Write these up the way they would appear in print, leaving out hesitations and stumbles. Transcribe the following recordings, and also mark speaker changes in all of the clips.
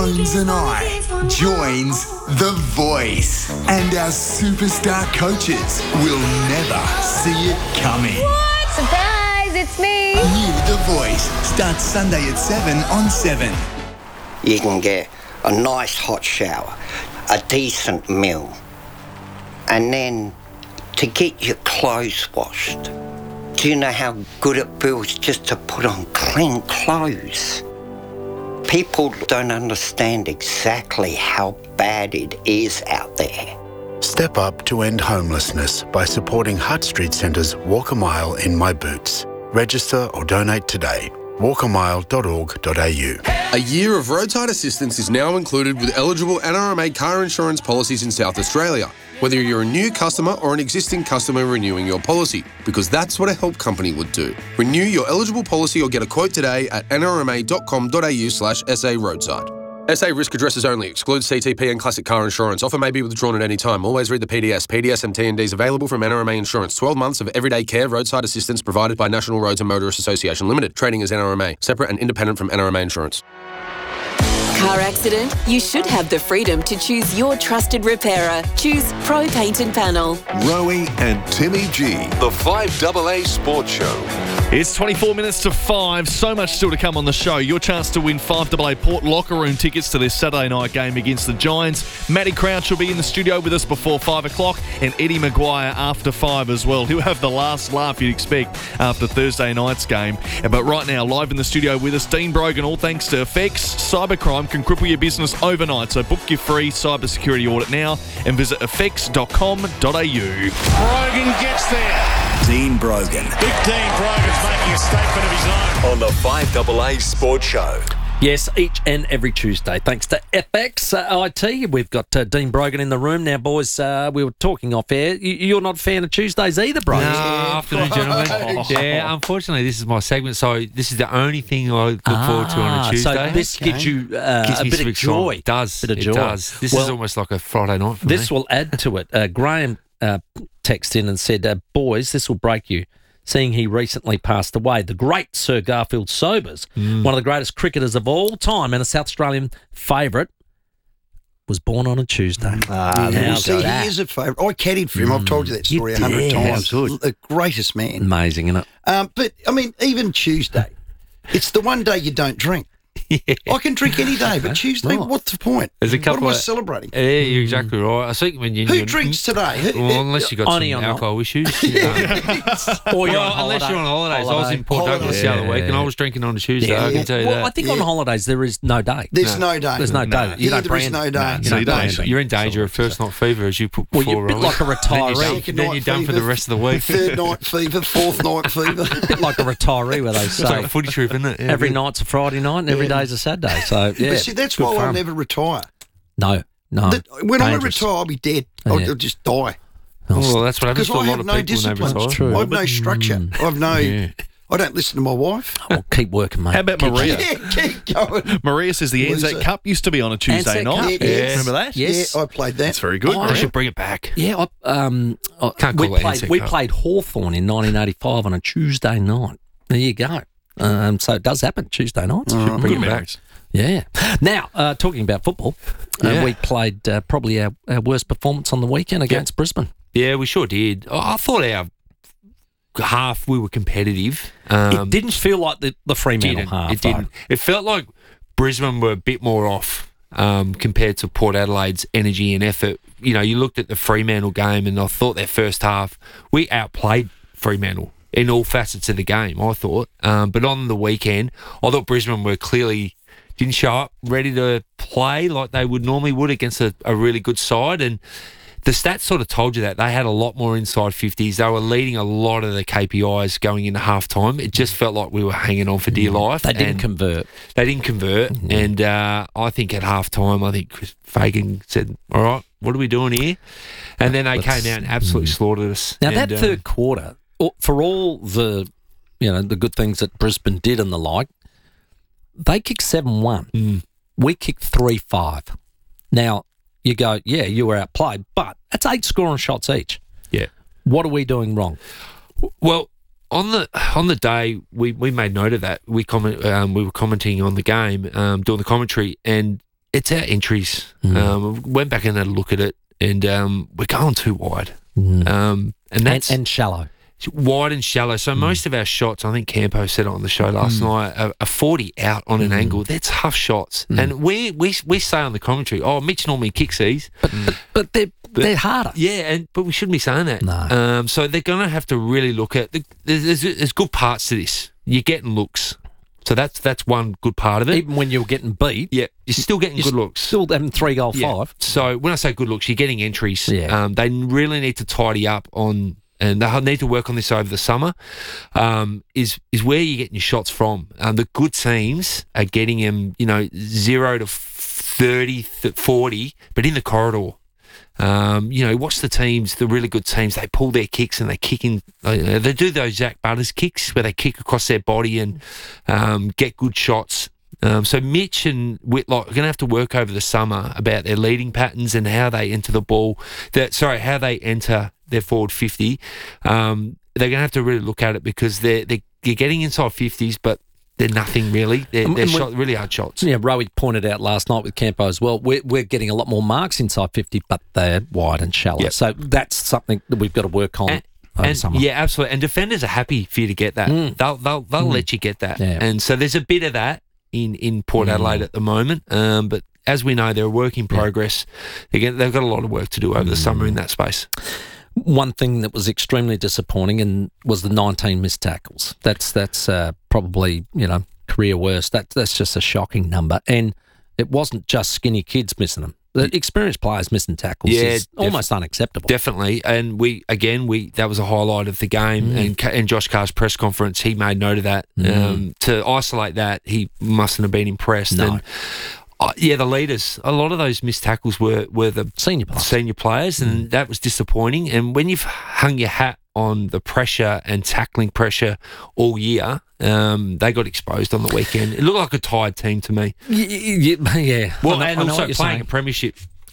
Speaker 1: Bones and I joins The Voice, and our superstar coaches will never see it coming.
Speaker 2: What? Surprise, it's me.
Speaker 1: New The Voice starts Sunday at 7 on 7.
Speaker 3: You can get a nice hot shower, a decent meal, and then to get your clothes washed. Do you know how good it feels just to put on clean clothes? People don't understand exactly how bad it is out there.
Speaker 4: Step up to end homelessness by supporting Hutt Street Centre's Walk a Mile in My Boots. Register or donate today. walkamile.org.au.
Speaker 5: A year of roadside assistance is now included with eligible NRMA car insurance policies in South Australia, whether you're a new customer or an existing customer renewing your policy, because that's what a help company would do. Renew your eligible policy or get a quote today at nrma.com.au/SA roadside. SA risk addresses only. Excludes CTP and classic car insurance. Offer may be withdrawn at any time. Always read the PDS. PDS and T&Ds available from NRMA Insurance. 12 months of everyday care roadside assistance provided by National Roads and Motorists Association Limited. Trading as NRMA. Separate and independent from NRMA Insurance.
Speaker 6: Car accident? You should have the freedom to choose your trusted repairer. Choose Pro Paint and Panel.
Speaker 7: Rowie and Timmy G, the 5AA Sports Show.
Speaker 8: It's 24 minutes to 5. So much still to come on the show. Your chance to win 5AA Port locker room tickets to this Saturday night game against the Giants. Matty Crouch will be in the studio with us before 5 o'clock, and Eddie Maguire after 5 as well. He'll have the last laugh you'd expect after Thursday night's game. But right now, live in the studio with us, Dean Brogan, all thanks to FX. Cybercrime can cripple your business overnight, so book your free cybersecurity audit now and visit effects.com.au.
Speaker 9: Brogan gets there.
Speaker 7: Dean Brogan.
Speaker 9: Big Dean Brogan's making a statement of his own.
Speaker 7: On the 5AA Sports Show.
Speaker 10: Yes, each and every Tuesday. Thanks to FX IT. We've got Dean Brogan in the room. Now, boys, we were talking off air. You're not a fan of Tuesdays either, bro.
Speaker 11: No, afternoon, gentlemen. Yeah, unfortunately, this is my segment, so this is the only thing I look forward to on a Tuesday.
Speaker 10: So this gives you a bit of joy.
Speaker 11: It does.
Speaker 10: Bit of joy.
Speaker 11: It does. This is almost like a Friday night for me.
Speaker 10: This will add to it. Graham texted in and said, boys, this will break you. Seeing he recently passed away, the great Sir Garfield Sobers, one of the greatest cricketers of all time and a South Australian favourite, was born on a Tuesday.
Speaker 12: He is a favourite. I caddied for him. I've told you that story 100 times. The greatest man.
Speaker 10: Amazing, isn't it?
Speaker 12: But, I mean, even Tuesday, it's the one day you don't drink. Yeah. I can drink any day, but Tuesday, what's the point?
Speaker 11: There's a couple
Speaker 12: what am I celebrating?
Speaker 11: Yeah, you're exactly right. I think when
Speaker 12: Who drinks today?
Speaker 11: Well, unless you've got some alcohol issues.
Speaker 10: Or you're on
Speaker 11: unless you're on holidays. I was in Port Douglas the other week and I was drinking on a Tuesday, I can tell you that.
Speaker 10: I think on holidays there is no day.
Speaker 12: There's no day.
Speaker 10: There's no day. You don't
Speaker 12: there is no day.
Speaker 11: You're in danger of first night fever, as you put before.
Speaker 10: Well, you're a bit like a retiree.
Speaker 11: Then you're done for the rest of the week.
Speaker 12: Third night fever, fourth night fever.
Speaker 10: A bit like a retiree where they say.
Speaker 11: It's like a footy troop, isn't it?
Speaker 10: Every night's a Friday night and every day's a Saturday. So, yeah.
Speaker 12: But see, that's why I'll never retire.
Speaker 10: No.
Speaker 12: When I retire, I'll be dead. I'll just die.
Speaker 11: Well, that's what happens to a lot of people.
Speaker 12: Because I have no discipline.
Speaker 10: That's true.
Speaker 12: I have no structure. I have no... I don't listen to my wife.
Speaker 10: Well, keep working, mate.
Speaker 8: How about Maria?
Speaker 12: Keep going.
Speaker 8: Maria says the Anzac Cup used to be on a Tuesday night.
Speaker 12: Yes.
Speaker 8: Remember that?
Speaker 12: Yes. Yeah, I played that.
Speaker 8: That's very good.
Speaker 11: I should bring it back.
Speaker 10: Yeah, we played Hawthorn in 1985 on a Tuesday night. There you go. So it does happen Tuesday nights.
Speaker 11: Bring it back.
Speaker 10: Yeah. Now, talking about football, we played probably our worst performance on the weekend against Brisbane.
Speaker 11: Yeah, we sure did. I thought our half we were competitive.
Speaker 10: It didn't feel like the Fremantle half.
Speaker 11: It didn't. It felt like Brisbane were a bit more off compared to Port Adelaide's energy and effort. You know, you looked at the Fremantle game and I thought their first half, we outplayed Fremantle in all facets of the game, I thought. But on the weekend, I thought Brisbane were clearly... didn't show up ready to play like they normally would against a really good side. And the stats sort of told you that. They had a lot more inside 50s. They were leading a lot of the KPIs going into halftime. It just felt like we were hanging on for dear life.
Speaker 10: They didn't convert.
Speaker 11: And I think at halftime, Chris Fagan said, all right, what are we doing here? And then they came out and absolutely slaughtered us.
Speaker 10: Now, that third quarter, for all the good things that Brisbane did and the like, they kicked 7-1. We kicked 3-5. Now, you go, yeah, you were outplayed, but that's 8 scoring shots each.
Speaker 11: Yeah.
Speaker 10: What are we doing wrong?
Speaker 11: Well, on the day, we made note of that. We were commenting on the game, doing the commentary, and it's our entries. Went back and had a look at it, and we're going too wide. And that's
Speaker 10: and shallow.
Speaker 11: Wide and shallow. So most of our shots, I think Campo said it on the show last night, are 40 out on an angle. They're tough shots. And we say on the commentary, Mitch normally kicks these.
Speaker 10: But they're harder.
Speaker 11: Yeah, but we shouldn't be saying that.
Speaker 10: No.
Speaker 11: So they're going to have to really look at... There's good parts to this. You're getting looks. So that's one good part of it.
Speaker 10: Even when you're getting beat.
Speaker 11: Yeah, you're still getting good looks.
Speaker 10: Still having 3-goal 5.
Speaker 11: So when I say good looks, you're getting entries.
Speaker 10: Yeah.
Speaker 11: They really need to tidy up on... And they need to work on this over the summer, is where you're getting your shots from. The good teams are getting them, 0 to 30, 40, but in the corridor. Watch the teams, the really good teams, they pull their kicks and they kick in. They do those Zach Butters kicks where they kick across their body and get good shots. So Mitch and Whitlock are going to have to work over the summer about their leading patterns and how they enter the ball. How they enter their forward 50. They're going to have to really look at it because they're getting inside 50s, but they're nothing really. They're really hard shots.
Speaker 10: Yeah, Rowie pointed out last night with Campo as well. We're getting a lot more marks inside 50, but they're wide and shallow.
Speaker 11: Yep.
Speaker 10: So that's something that we've got to work on.
Speaker 11: Yeah, absolutely. And defenders are happy for you to get that. They'll let you get that.
Speaker 10: Yeah.
Speaker 11: And so there's a bit of that in Port Adelaide at the moment. But as we know, they're a work in progress. They've got a lot of work to do over the summer in that space.
Speaker 10: One thing that was extremely disappointing was the 19 missed tackles. That's probably career worst. That's just a shocking number, and it wasn't just skinny kids missing them. The experienced players missing tackles is almost unacceptable.
Speaker 11: Definitely, and that was a highlight of the game. And Josh Carr's press conference, he made note of that. To isolate that, he mustn't have been impressed.
Speaker 10: No.
Speaker 11: And the leaders, a lot of those missed tackles were the senior players, and that was disappointing. And when you've hung your hat on the pressure and tackling pressure all year, they got exposed on the weekend. It looked like a tired team to me.
Speaker 10: Yeah.
Speaker 11: Well, and also playing a premiership.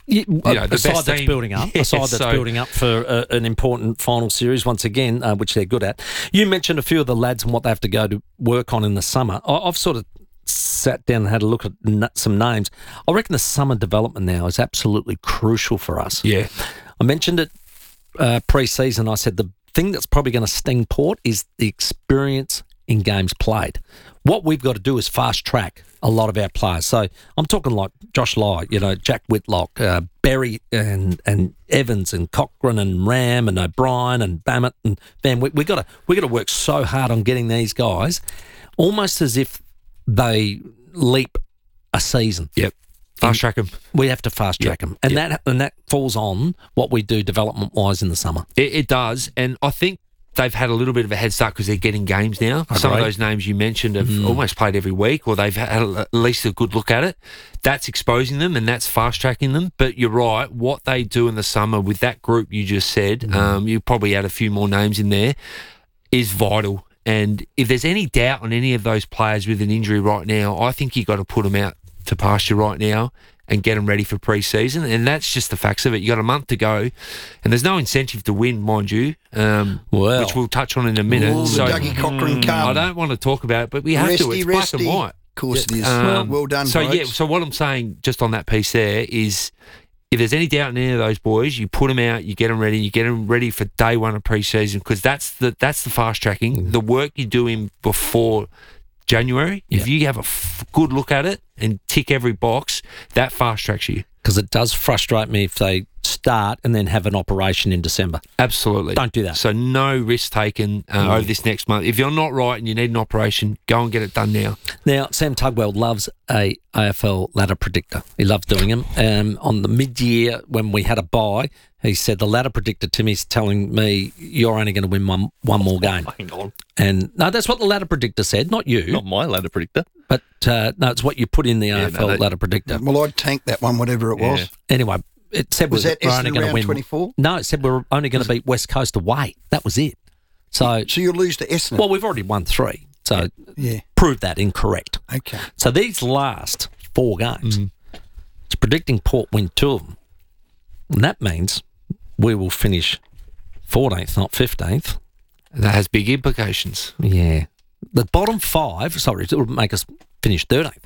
Speaker 10: A side that's building up. A side that's building up for an important final series once again, which they're good at. You mentioned a few of the lads and what they have to go to work on in the summer. I've sort of sat down and had a look at some names. I reckon the summer development now is absolutely crucial for us.
Speaker 11: Yeah.
Speaker 10: I mentioned it pre-season. I said the thing that's probably going to sting Port is the experience in games played. What we've got to do is fast track a lot of our players. So I'm talking like Josh Lai, Jack Whitlock, Berry and Evans and Cochran and Ram and O'Brien and Bammett and Van. We got to work so hard on getting these guys, almost as if they leap a season.
Speaker 11: Yep. Fast track them.
Speaker 10: We have to fast track them. And that falls on what we do development-wise in the summer.
Speaker 11: It does. And I think they've had a little bit of a head start because they're getting games now. Some of those names you mentioned have almost played every week, or they've had at least a good look at it. That's exposing them and that's fast-tracking them. But you're right, what they do in the summer with that group you just said, you probably add a few more names in there, is vital. And if there's any doubt on any of those players with an injury right now, I think you've got to put them out to pasture right now and get them ready for pre-season. And that's just the facts of it. You got a month to go, and there's no incentive to win, mind you, which we'll touch on in a minute.
Speaker 12: The Dougie Cochran Cup.
Speaker 11: I don't want to talk about it, but we have to. It's black and white.
Speaker 12: Of course it is. Well done,
Speaker 11: So,
Speaker 12: blokes.
Speaker 11: so what I'm saying just on that piece there is, if there's any doubt in any of those boys, you put them out, you get them ready for day one of pre-season, because that's the fast tracking. The work you do in before January, if you have a good look at it and tick every box, that fast tracks you.
Speaker 10: Because it does frustrate me if they start and then have an operation in December.
Speaker 11: Absolutely.
Speaker 10: Don't do that.
Speaker 11: So no risk taken over this next month. If you're not right and you need an operation, go and get it done now.
Speaker 10: Now, Sam Tugwell loves a AFL ladder predictor. He loves doing them. On the mid-year, when we had a bye, he said, the ladder predictor, Timmy's telling me you're only going to win one more game.
Speaker 8: Hang on.
Speaker 10: And no, that's what the ladder predictor said, not you.
Speaker 8: Not my ladder predictor.
Speaker 10: But no, it's what you put in the AFL ladder predictor.
Speaker 12: Well, I'd tank that one, whatever it was.
Speaker 10: Anyway, it said
Speaker 12: was that
Speaker 10: we're only going to win
Speaker 12: 24?
Speaker 10: No, it said we're only going to beat West Coast away. That was it. So
Speaker 12: you'll lose to Essendon.
Speaker 10: Well, we've already won 3. So prove that incorrect.
Speaker 12: Okay.
Speaker 10: So these last 4 games, it's predicting Port win 2 of them. And that means we will finish 14th, not 15th.
Speaker 11: That has big implications.
Speaker 10: Yeah. The bottom 5, it'll make us finish 13th.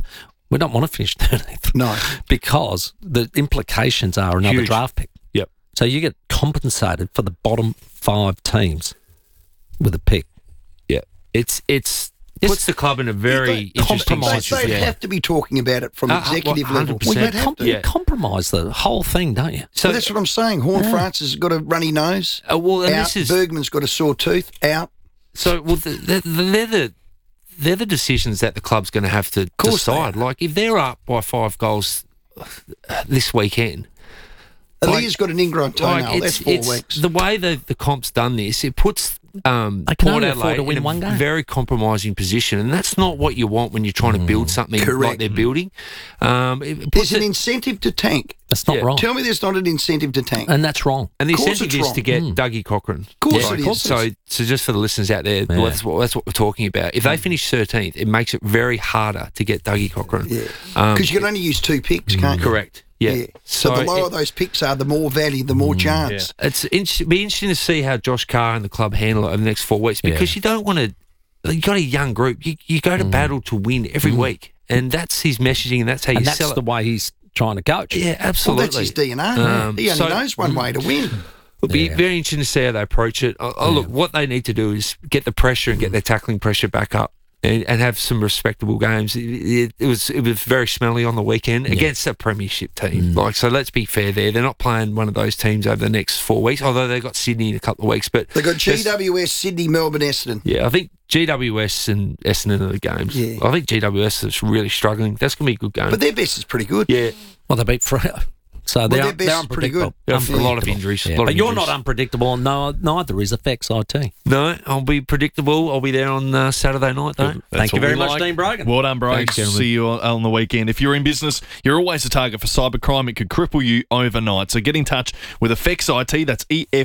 Speaker 10: We don't want to finish 13th.
Speaker 12: No.
Speaker 10: Because the implications are another
Speaker 11: Huge.
Speaker 10: draft pick.
Speaker 11: Yep.
Speaker 10: So you get compensated for the bottom 5 teams with a pick.
Speaker 11: Yeah. It's puts the club in a very interesting situation.
Speaker 12: They'd have to be talking about it from executive level.
Speaker 11: 100%.
Speaker 12: Well, they'd have to.
Speaker 10: You compromise the whole thing, don't you?
Speaker 12: So that's what I'm saying. Francis has got a runny nose.
Speaker 11: And
Speaker 12: out. Bergman's got a sore tooth. Out.
Speaker 11: So, they're the decisions that the club's going to have to decide. Like, if they're up by 5 goals this weekend,
Speaker 12: Alia's got an ingrown toenail. That's 4 weeks.
Speaker 11: The way the comp's done this, it puts Port Adelaide
Speaker 10: to win
Speaker 11: in
Speaker 10: one
Speaker 11: a
Speaker 10: game.
Speaker 11: very compromising position, and that's not what you want when you're trying to build something like they're building.
Speaker 12: There's an incentive to tank.
Speaker 10: That's not wrong.
Speaker 12: Tell me there's not an incentive to tank.
Speaker 10: And that's wrong.
Speaker 11: And the incentive is to get Dougie Cochran.
Speaker 12: Of course it is.
Speaker 11: So just for the listeners out there, that's what we're talking about. If they finish 13th, it makes it very harder to get Dougie Cochran.
Speaker 12: Yeah. Because you can only use 2 picks, can't you?
Speaker 11: Correct. Yeah.
Speaker 12: So the lower those picks are, the more value, the more chance.
Speaker 11: Yeah. It'd be interesting to see how Josh Carr and the club handle it over the next 4 weeks, because you don't want to. You got a young group. You go to battle to win every week, and that's his messaging, and that's how you sell it.
Speaker 10: That's the way he's trying to coach.
Speaker 11: Yeah, absolutely.
Speaker 12: Well, that's his DNA. He only knows one way to win.
Speaker 11: It'll be very interesting to see how they approach it. Look, what they need to do is get the pressure and get their tackling pressure back up. And have some respectable games. It was very smelly on the weekend against a premiership team. So let's be fair there. They're not playing one of those teams over the next 4 weeks, although they've got Sydney in a couple of weeks. But
Speaker 12: they've got GWS, Sydney, Melbourne, Essendon.
Speaker 11: Yeah, I think GWS and Essendon are the games. Yeah. I think GWS is really struggling. That's going to be a good game.
Speaker 12: But their best is pretty good.
Speaker 11: Yeah.
Speaker 10: Well, they beat Freo. So they're unpredictable.
Speaker 11: A lot of injuries.
Speaker 10: Yeah. But you're not unpredictable, and neither is Effects IT.
Speaker 11: No, I'll be predictable. I'll be there on Saturday night, though.
Speaker 10: Thank you very much, Dean Brogan.
Speaker 8: Well done, Brogan.
Speaker 11: Thanks,
Speaker 8: See you on the weekend. If you're in business, you're always a target for cybercrime. It could cripple you overnight. So get in touch with Effects IT, that's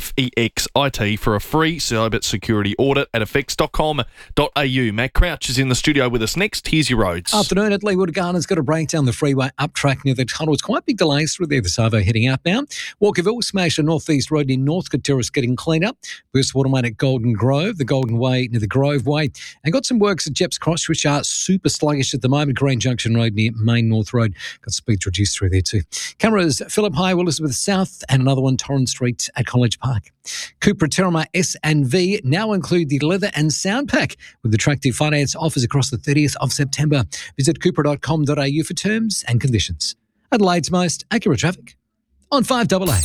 Speaker 8: EFEX-IT, for a free cyber security audit at effects.com.au. Matt Crouch is in the studio with us next. Here's your roads.
Speaker 13: Afternoon at Leeward Gardens. Got a breakdown the freeway up track near the tunnel. It's quite big delays through there. The Savo heading outbound. Walkerville, smashed a northeast road in Northcote Terrace getting cleaned up. Burst Watermain at Golden Grove, the Golden Way near the Grove Way. And got some works at Jeps Cross, which are super sluggish at the moment. Green Junction Road near Main North Road. Got speeds reduced through there too. Cameras, Phillip High, Elizabeth South, and another one, Torrens Street at College Park. Cupra Terramar S and V now include the leather and sound pack with attractive finance offers across the 30th of September. Visit cupra.com.au for terms and conditions. Adelaide's most accurate traffic on 5AA.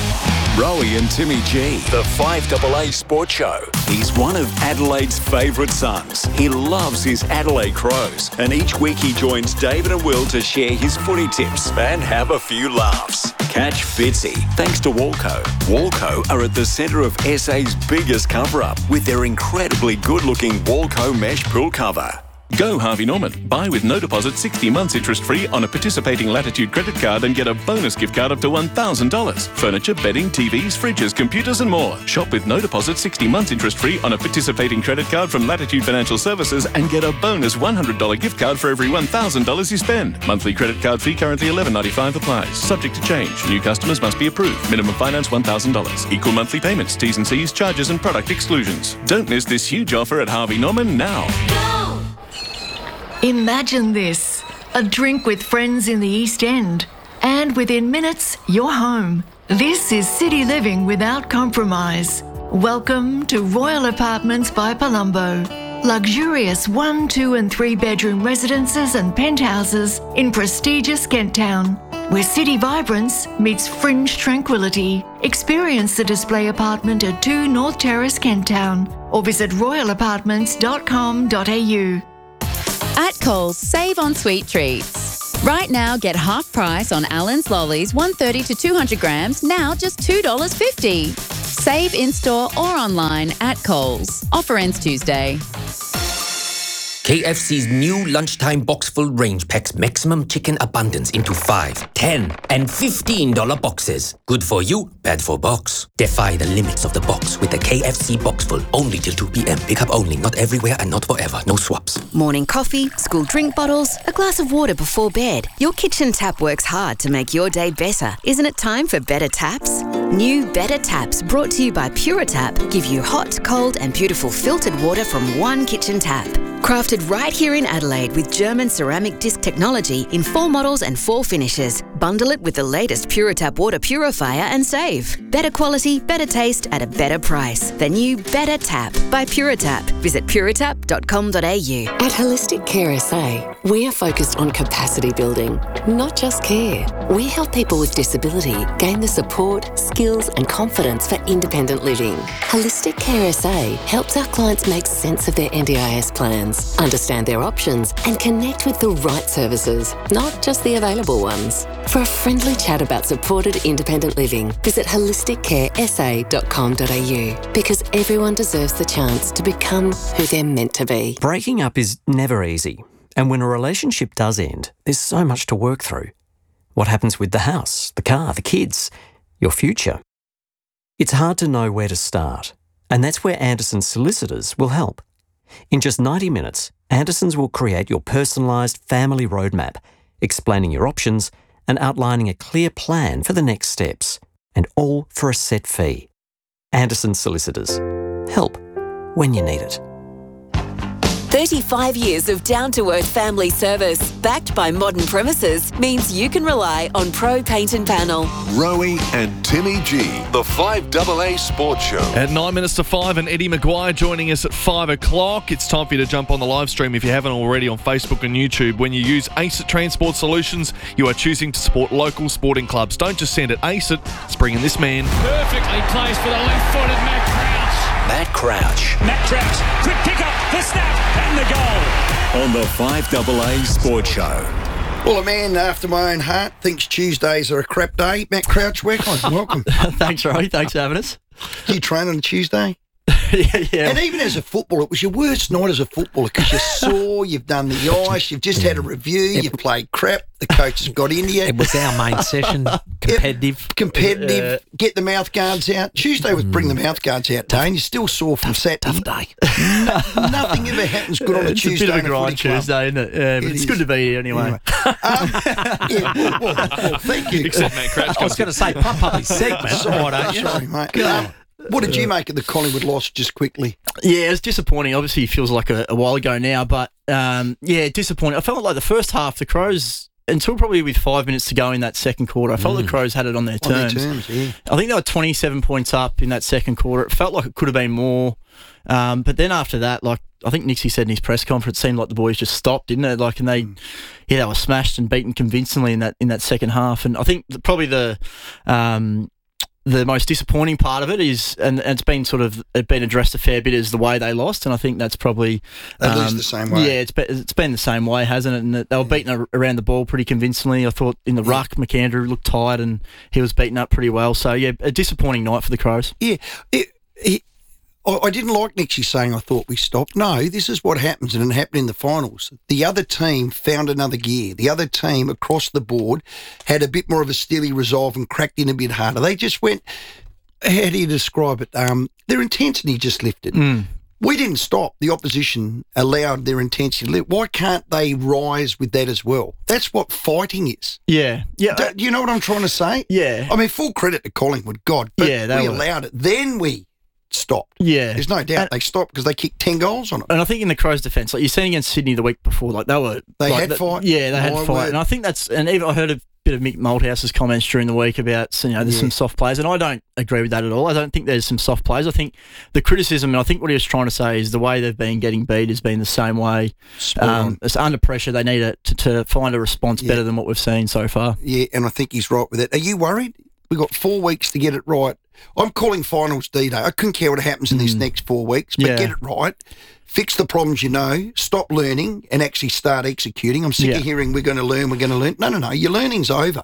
Speaker 7: Rowie and Timmy G, the 5AA Sports Show. He's one of Adelaide's favourite sons. He loves his Adelaide Crows, and each week he joins David and Will to share his footy tips and have a few laughs. Catch Fitzy, thanks to Walco. Walco are at the centre of SA's biggest cover-up with their incredibly good-looking Walco mesh pool cover.
Speaker 14: Go Harvey Norman. Buy with no deposit 60 months interest-free on a participating Latitude credit card and get a bonus gift card up to $1,000. Furniture, bedding, TVs, fridges, computers and more. Shop with no deposit 60 months interest-free on a participating credit card from Latitude Financial Services and get a bonus $100 gift card for every $1,000 you spend. Monthly credit card fee currently $11.95 applies. Subject to change. New customers must be approved. Minimum finance $1,000. Equal monthly payments. T's and C's, charges and product exclusions. Don't miss this huge offer at Harvey Norman now.
Speaker 15: Imagine this, a drink with friends in the East End, and within minutes, you're home. This is city living without compromise. Welcome to Royal Apartments by Palumbo. Luxurious 1, 2 and 3 bedroom residences and penthouses in prestigious Kent Town, where city vibrance meets fringe tranquility. Experience the display apartment at 2 North Terrace, Kent Town, or visit royalapartments.com.au.
Speaker 16: At Coles, save on sweet treats. Right now, get half price on Allen's Lollies, 130 to 200 grams, now just $2.50. Save in-store or online at Coles. Offer ends Tuesday.
Speaker 17: KFC's new lunchtime box full range packs maximum chicken abundance into 5, 10, and $15 boxes. Good for you, bad for box. Defy the limits of the box with the KFC box full. Only till 2 p.m. Pick up only, not everywhere and not forever. No swaps.
Speaker 18: Morning coffee, school drink bottles, a glass of water before bed. Your kitchen tap works hard to make your day better. Isn't it time for better taps? New Better Taps, brought to you by Puritap, give you hot, cold and beautiful filtered water from one kitchen tap. Crafted right here in Adelaide with German ceramic disc technology in 4 models and 4 finishes. Bundle it with the latest Puritap water purifier and save. Better quality, better taste at a better price. The new Better Tap by Puritap. Visit puritap.com.au.
Speaker 19: At Holistic Care SA, we are focused on capacity building, not just care. We help people with disability gain the support, skills and confidence for independent living. Holistic Care SA helps our clients make sense of their NDIS plans, understand their options and connect with the right services, not just the available ones. For a friendly chat about supported independent living, visit holisticcaresa.com.au because everyone deserves the chance to become who they're meant to be.
Speaker 20: Breaking up is never easy, and when a relationship does end, there's so much to work through. What happens with the house, the car, the kids, your future? It's hard to know where to start, and that's where Anderson's solicitors will help. In just 90 minutes, Anderson's will create your personalised family roadmap, explaining your options and outlining a clear plan for the next steps, and all for a set fee. Anderson's Solicitors. Help when you need it.
Speaker 6: 35 years of down-to-earth family service, backed by modern premises, means you can rely on Pro Paint and Panel.
Speaker 21: Rowie and Timmy G, the 5AA Sports Show.
Speaker 8: At 9 minutes to 5, and Eddie Maguire joining us at 5 o'clock. It's time for you to jump on the live stream if you haven't already on Facebook and YouTube. When you use ACET Transport Solutions, you are choosing to support local sporting clubs. Don't just send it ACET, it's bringing this man.
Speaker 9: Perfectly placed for the left-footed Matt Crouch.
Speaker 7: Matt Crouch.
Speaker 9: Matt Crouch, quick pick up, the snap, and the goal.
Speaker 7: On the 5AA Sports Show.
Speaker 12: Well, a man after my own heart thinks Tuesdays are a crap day. Matt Crouch, welcome.
Speaker 22: Thanks, Roy. Thanks for having us.
Speaker 12: Do you train on a Tuesday?
Speaker 22: Yeah.
Speaker 12: And even as a footballer, it was your worst night as a footballer because you're sore, you've done the ice, you've just had a review, you've played crap, the coach has got into you.
Speaker 10: It was our main session, competitive.
Speaker 12: Get the mouth guards out. Tuesday was bring the mouth guards out day, and you're still sore from Saturday.
Speaker 22: Tough day.
Speaker 12: Nothing ever happens good on a Tuesday.
Speaker 22: It's a bit of a grind Tuesday, isn't it? But it's good to be here anyway.
Speaker 12: Well, thank you.
Speaker 8: Except Matt Crouch.
Speaker 10: I was going to say, pump up his segment.
Speaker 12: Sorry, mate. What did you make of the Collingwood loss, just quickly?
Speaker 22: Yeah, it was disappointing. Obviously, it feels like a while ago now, but disappointing. I felt like the first half, the Crows, until probably with 5 minutes to go in that second quarter, I felt the Crows had it on their terms.
Speaker 12: Yeah.
Speaker 22: I think they were 27 points up in that second quarter. It felt like it could have been more. But then after that, like I think Nixie said in his press conference, it seemed like the boys just stopped, didn't it? Like, and they were smashed and beaten convincingly in that second half. And I think probably the most disappointing part of it is, and it's been addressed a fair bit, is the way they lost, and I think that's probably
Speaker 12: they lose the same way.
Speaker 22: Yeah, it's been the same way, hasn't it? And they were beaten around the ball pretty convincingly. I thought in the ruck, McAndrew looked tired, and he was beaten up pretty well. So yeah, a disappointing night for the Crows.
Speaker 12: Yeah, I didn't like Nixie saying I thought we stopped. No, this is what happens, and it happened in the finals. The other team found another gear. The other team across the board had a bit more of a steely resolve and cracked in a bit harder. They just went, how do you describe it? Their intensity just lifted. We didn't stop. The opposition allowed their intensity to lift. Why can't they rise with that as well? That's what fighting is.
Speaker 22: Yeah.
Speaker 12: Do you know what I'm trying to say?
Speaker 22: Yeah.
Speaker 12: I mean, full credit to Collingwood, God. But we allowed it. Then we stopped.
Speaker 22: Yeah.
Speaker 12: There's no doubt they stopped because they kicked 10 goals on them.
Speaker 22: And I think in the Crows' defence, like you're seeing against Sydney the week before, like they
Speaker 12: had fight.
Speaker 22: Yeah, they had fight. And I think that's, and even I heard a bit of Mick Malthouse's comments during the week about, there's some soft players, and I don't agree with that at all. I don't think there's some soft players. I think the criticism, and I think what he was trying to say is the way they've been getting beat has been the same way. It's under pressure. They need to find a response better than what we've seen so far.
Speaker 12: Yeah, and I think he's right with it. Are you worried? We've got 4 weeks to get it right. I'm calling finals D-Day. I couldn't care what happens in these next 4 weeks, but get it right. Fix the problems stop learning and actually start executing. I'm sick of hearing we're going to learn. No. Your learning's over.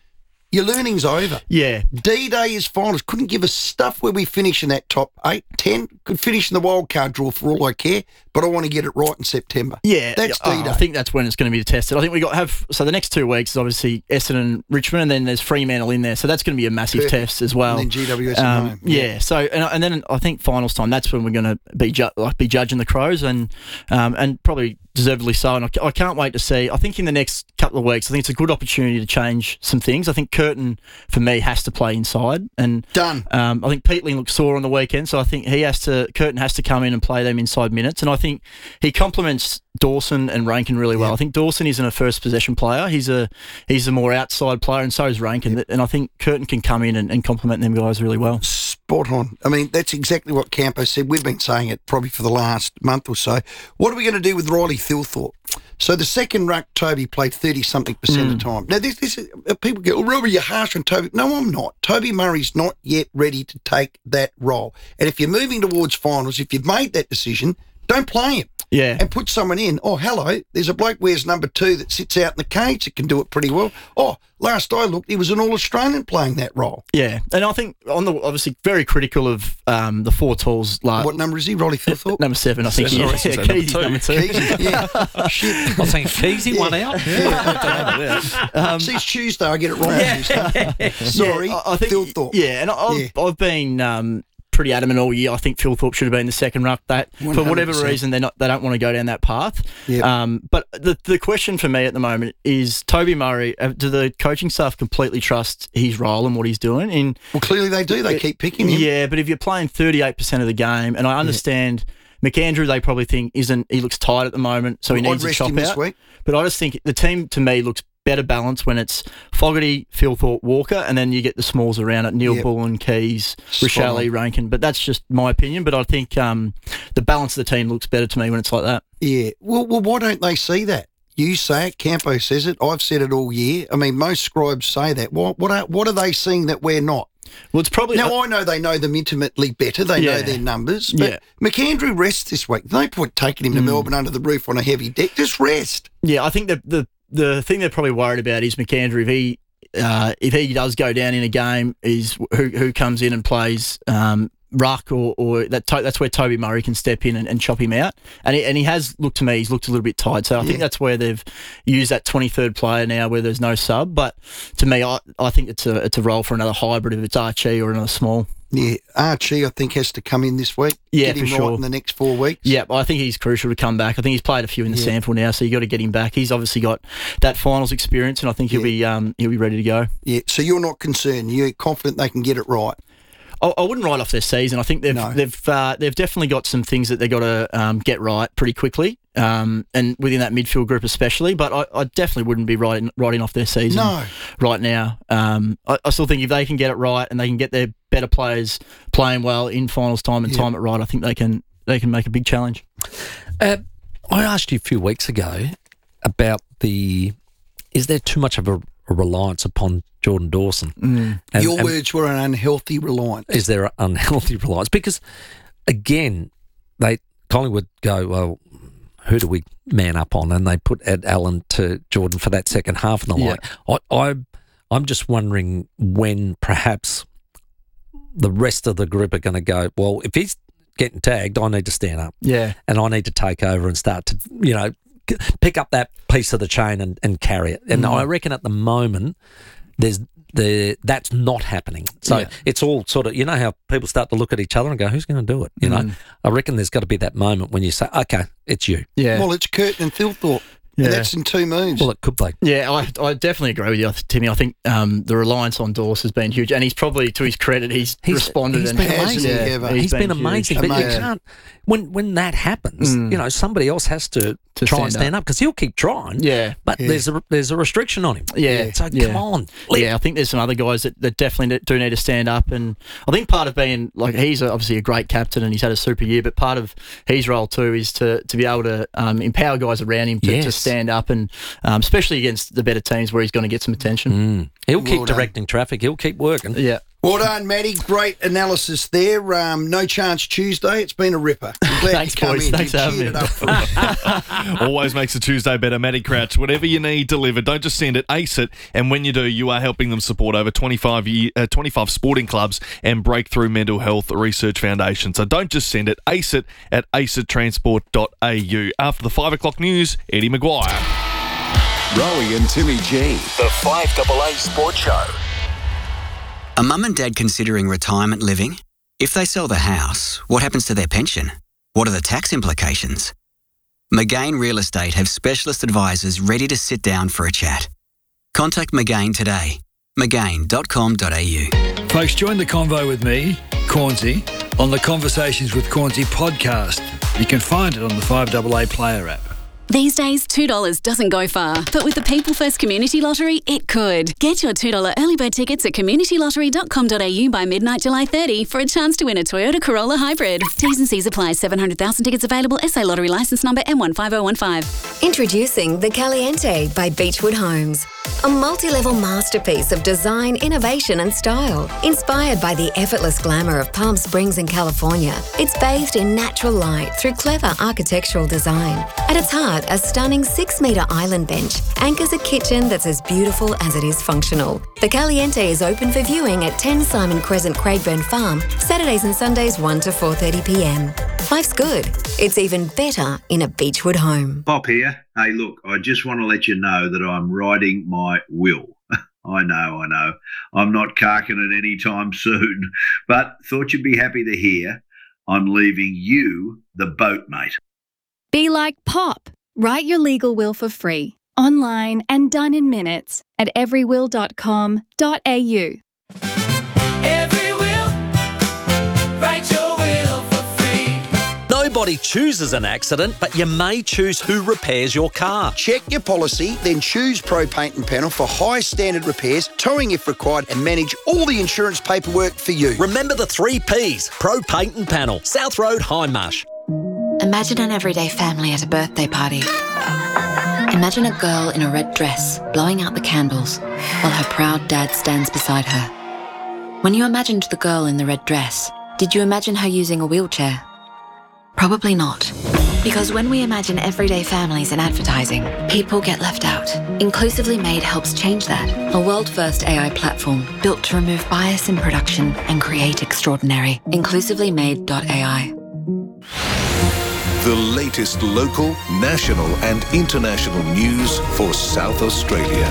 Speaker 22: Yeah.
Speaker 12: D-Day is finals. Couldn't give us stuff where we finish in that top 8, 10. Could finish in the wild card draw for all I care, but I want to get it right in September.
Speaker 22: Yeah.
Speaker 12: That's D-Day.
Speaker 22: I think that's when it's going to be tested. I think so the next 2 weeks is obviously Essendon and Richmond, and then there's Fremantle in there, so that's going to be a massive test as well.
Speaker 12: And then GWS at home.
Speaker 22: Yeah. So and then I think finals time, that's when we're going to be judging the Crows, and probably deservedly so. And I can't wait to see. I think in the next couple of weeks, I think it's a good opportunity to change some things. I think Kirk Curtin, for me, has to play inside. And
Speaker 12: done.
Speaker 22: I think Peatling looked sore on the weekend, so I think Curtin has to come in and play them inside minutes. And I think he complements Dawson and Rankin really well. I think Dawson isn't a first possession player. He's a more outside player, and so is Rankin. And I think Curtin can come in and complement them guys really well.
Speaker 12: Spot on. I mean, that's exactly what Campo said. We've been saying it probably for the last month or so. What are we going to do with Riley Thilthorpe? So the second ruck, Toby played 30-something% of the time. Now, this is, people go, Robbie, you're harsh on Toby. No, I'm not. Toby Murray's not yet ready to take that role. And if you're moving towards finals, if you've made that decision, don't play him.
Speaker 22: Yeah.
Speaker 12: And put someone in. Oh, hello, there's a bloke wears number 2 that sits out in the cage that can do it pretty well. Oh, last I looked, he was an All-Australian playing that role.
Speaker 22: Yeah, and I think obviously very critical of the 4 tools.
Speaker 12: What number is he, Riley Thilthorpe?
Speaker 22: Number 7, I think. Keezy's number 2.
Speaker 12: Keezy, yeah. Shit.
Speaker 10: I was thinking Keezy won out.
Speaker 12: See, it's Tuesday, I get it wrong Tuesday. Sorry,
Speaker 22: I think
Speaker 12: Thilthorpe.
Speaker 22: Yeah, and I've been pretty adamant all year. I think Thilthorpe should have been the second ruck. That for whatever
Speaker 12: 100%.
Speaker 22: reason they don't want to go down that path.
Speaker 12: Yep.
Speaker 22: But the question for me at the moment is Toby Murray. Do the coaching staff completely trust his role and what he's doing?
Speaker 12: Well, clearly they do. They keep picking him.
Speaker 22: Yeah, but if you're playing 38% of the game, and I understand McAndrew, they probably think he looks tired at the moment, so he needs
Speaker 12: I'd
Speaker 22: a
Speaker 12: rest
Speaker 22: chop
Speaker 12: him
Speaker 22: out.
Speaker 12: this week.
Speaker 22: But I just think the team to me looks better balanced when it's Fogarty, Thilthorpe, Walker, and then you get the smalls around it, Neil Bullen, Keys, Rochelle, Rankin. But that's just my opinion. But I think the balance of the team looks better to me when it's like that.
Speaker 12: Yeah. Well, why don't they see that? You say it, Campo says it, I've said it all year. I mean, most scribes say that. What are they seeing that we're not?
Speaker 22: Well, it's probably...
Speaker 12: Now, I know they know them intimately better. They know their numbers. But McAndrew rests this week. No point taking him to Melbourne under the roof on a heavy deck. Just rest.
Speaker 22: Yeah, I think the thing they're probably worried about is McAndrew. If he does go down in a game, is who comes in and plays ruck or that's where Toby Murray can step in and chop him out. And he has looked to me, he's looked a little bit tired. So I think that's where they've used that 23rd player now where there's no sub. But to me, I think it's a role for another hybrid if it's Archie or another small.
Speaker 12: Yeah, Archie, I think, has to come in this week.
Speaker 22: Yeah,
Speaker 12: get him
Speaker 22: for sure.
Speaker 12: right in the next 4 weeks.
Speaker 22: Yeah, I think he's crucial to come back. I think he's played a few in the sample now, so you got to get him back. He's obviously got that finals experience, and I think he'll be ready to go.
Speaker 12: Yeah, so you're not concerned. You're confident they can get it right.
Speaker 22: I wouldn't write off their season. I think they've definitely got some things that they've got to get right pretty quickly, and within that midfield group especially. But I definitely wouldn't be writing off their season right now. I still think if they can get it right and they can get their better players playing well in finals time and time it right, I think they can make a big challenge.
Speaker 10: I asked you a few weeks ago about is there too much of a reliance upon Jordan Dawson?
Speaker 12: Your words were an unhealthy reliance.
Speaker 10: Is there an unhealthy reliance? Because, again, Collingwood go, well, who do we man up on? And they put Ed Allen to Jordan for that second half and the like. I'm just wondering when perhaps the rest of the group are going to go, well, if he's getting tagged, I need to stand up.
Speaker 22: Yeah.
Speaker 10: And I need to take over and start to, pick up that piece of the chain and carry it. And I reckon at the moment that's not happening. So it's all sort of, how people start to look at each other and go, who's going to do it? I reckon there's got to be that moment when you say, okay, it's you.
Speaker 22: Yeah.
Speaker 12: Well, it's Curtin and Thilthorpe. Yeah. And that's in 2 moves.
Speaker 10: Well, it could be.
Speaker 22: Yeah, I definitely agree with you, Timmy. I think the reliance on Dawes has been huge, and he's probably, to his credit, he's responded.
Speaker 10: He's
Speaker 22: and
Speaker 10: been amazing. He's been amazing. But you can't, when that happens, somebody else has to try and stand up because he'll keep trying.
Speaker 22: Yeah,
Speaker 10: but there's a restriction on him.
Speaker 22: Yeah,
Speaker 10: so come on.
Speaker 22: Yeah, I think there's some other guys that definitely do need to stand up, and I think part of being he's obviously a great captain and he's had a super year, but part of his role too is to be able to empower guys around him to stand up and especially against the better teams where he's going to get some attention.
Speaker 10: He'll keep directing traffic. He'll keep working.
Speaker 22: Yeah.
Speaker 12: Well done, Matty. Great analysis there. No Chance Tuesday. It's been a ripper. I'm glad
Speaker 22: Thanks,
Speaker 12: you come
Speaker 22: boys.
Speaker 12: in.
Speaker 22: Thanks for having me.
Speaker 8: Always makes a Tuesday better. Matty Crouch, whatever you need delivered, don't just send it, ace it. And when you do, you are helping them support over 25 sporting clubs and Breakthrough Mental Health Research Foundation. So don't just send it, ace it at aceittransport.au. After the 5 o'clock news, Eddie Maguire.
Speaker 7: Rowie and Timmy G, the 5AA Sports Show.
Speaker 1: Are mum and dad considering retirement living? If they sell the house, what happens to their pension? What are the tax implications? McGain Real Estate have specialist advisors ready to sit down for a chat. Contact McGain today Magain.com.au.
Speaker 2: Folks, join the convo with me, Cornsey, on the Conversations with Cornsey podcast. You can find it on the 5AA Player app.
Speaker 3: These days, $2 doesn't go far, but with the People First Community Lottery, it could. Get your $2 early bird tickets at communitylottery.com.au by midnight July 30 for a chance to win a Toyota Corolla Hybrid. T's and C's apply. 700,000 tickets available. SA Lottery licence number M15015.
Speaker 23: Introducing The Caliente by Beechwood Homes. A multi-level masterpiece of design, innovation and style. Inspired by the effortless glamour of Palm Springs in California, it's bathed in natural light through clever architectural design. At its heart, a stunning 6-metre island bench anchors a kitchen that's as beautiful as it is functional. The Caliente is open for viewing at 10 Simon Crescent, Craigburn Farm, Saturdays and Sundays 1 to 4:30pm. Life's good. It's even better in a Beechwood home.
Speaker 24: Pop here. Hey, look, I just want to let you know that I'm writing my will. I know. I'm not carking it anytime soon, but thought you'd be happy to hear I'm leaving you the boat, mate.
Speaker 25: Be like Pop. Write your legal will for free, online and done in minutes at everywill.com.au.
Speaker 10: Nobody chooses an accident, but you may choose who repairs your car.
Speaker 12: Check your policy, then choose Pro Paint and Panel for high standard repairs, towing if required, and manage all the insurance paperwork for you.
Speaker 10: Remember the 3 Ps, Pro Paint and Panel, South Road, Hindmarsh.
Speaker 26: Imagine an everyday family at a birthday party. Imagine a girl in a red dress blowing out the candles while her proud dad stands beside her. When you imagined the girl in the red dress, did you imagine her using a wheelchair? Probably not. Because when we imagine everyday families in advertising, people get left out. Inclusively Made helps change that. A world-first AI platform built to remove bias in production and create extraordinary. Inclusivelymade.ai.
Speaker 21: The latest local, national and international news for South Australia.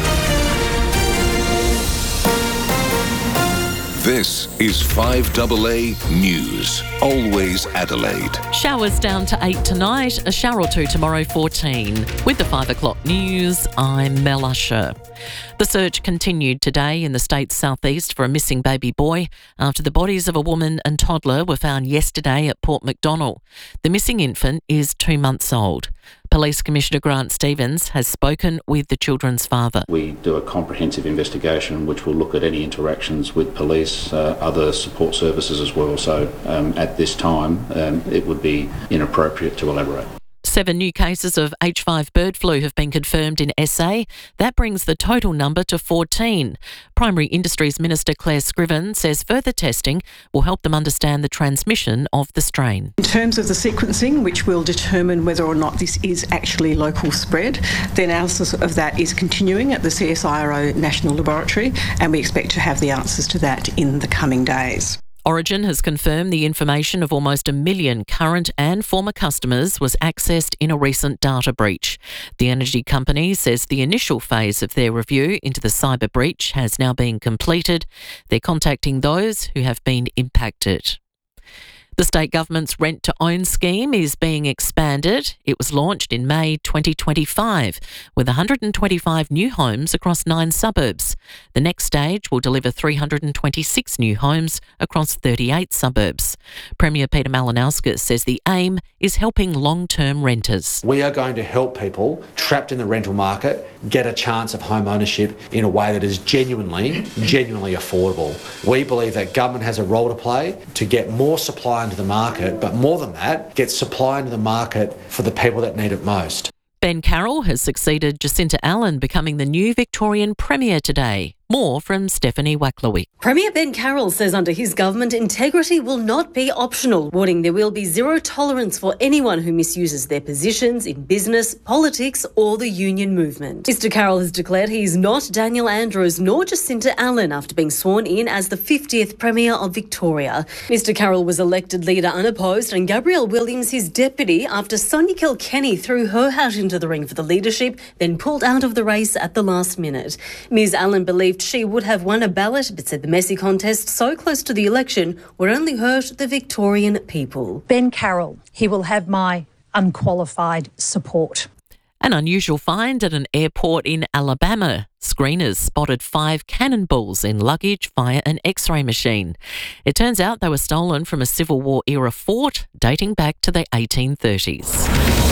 Speaker 21: This is 5AA News, always Adelaide.
Speaker 27: Showers down to 8 tonight, a shower or 2 tomorrow, 14. With the 5 o'clock news, I'm Mel Usher. The search continued today in the state's southeast for a missing baby boy after the bodies of a woman and toddler were found yesterday at Port Macdonnell. The missing infant is 2 months old. Police Commissioner Grant Stevens has spoken with the children's father.
Speaker 28: We do a comprehensive investigation which will look at any interactions with police, other support services as well. So at this time, it would be inappropriate to elaborate.
Speaker 27: 7 new cases of H5 bird flu have been confirmed in SA. That brings the total number to 14. Primary Industries Minister Claire Scriven says further testing will help them understand the transmission of the strain.
Speaker 29: In terms of the sequencing, which will determine whether or not this is actually local spread, the analysis of that is continuing at the CSIRO National Laboratory, and we expect to have the answers to that in the coming days.
Speaker 27: Origin has confirmed the information of almost 1 million current and former customers was accessed in a recent data breach. The energy company says the initial phase of their review into the cyber breach has now been completed. They're contacting those who have been impacted. The state government's rent-to-own scheme is being expanded. It was launched in May 2025 with 125 new homes across 9 suburbs. The next stage will deliver 326 new homes across 38 suburbs. Premier Peter Malinauskas says the aim is helping long-term renters.
Speaker 30: We are going to help people trapped in the rental market get a chance of home ownership in a way that is genuinely affordable. We believe that government has a role to play to get more supply into the market, but more than that, get supply into the market for the people that need it most.
Speaker 27: Ben Carroll has succeeded Jacinta Allen, becoming the new Victorian Premier today. More from Stephanie Wacklowick.
Speaker 31: Premier Ben Carroll says under his government, integrity will not be optional, warning there will be zero tolerance for anyone who misuses their positions in business, politics or the union movement. Mr Carroll has declared he is not Daniel Andrews nor Jacinta Allen after being sworn in as the 50th Premier of Victoria. Mr Carroll was elected leader unopposed and Gabrielle Williams his deputy after Sonia Kilkenny threw her hat into the ring for the leadership, then pulled out of the race at the last minute. Ms Allen believed she would have won a ballot, but said the messy contest so close to the election would only hurt the Victorian people.
Speaker 32: Ben Carroll, he will have my unqualified support.
Speaker 27: An unusual find at an airport in Alabama. Screeners spotted 5 cannonballs in luggage via an X-ray machine. It turns out they were stolen from a Civil War era fort dating back to the 1830s.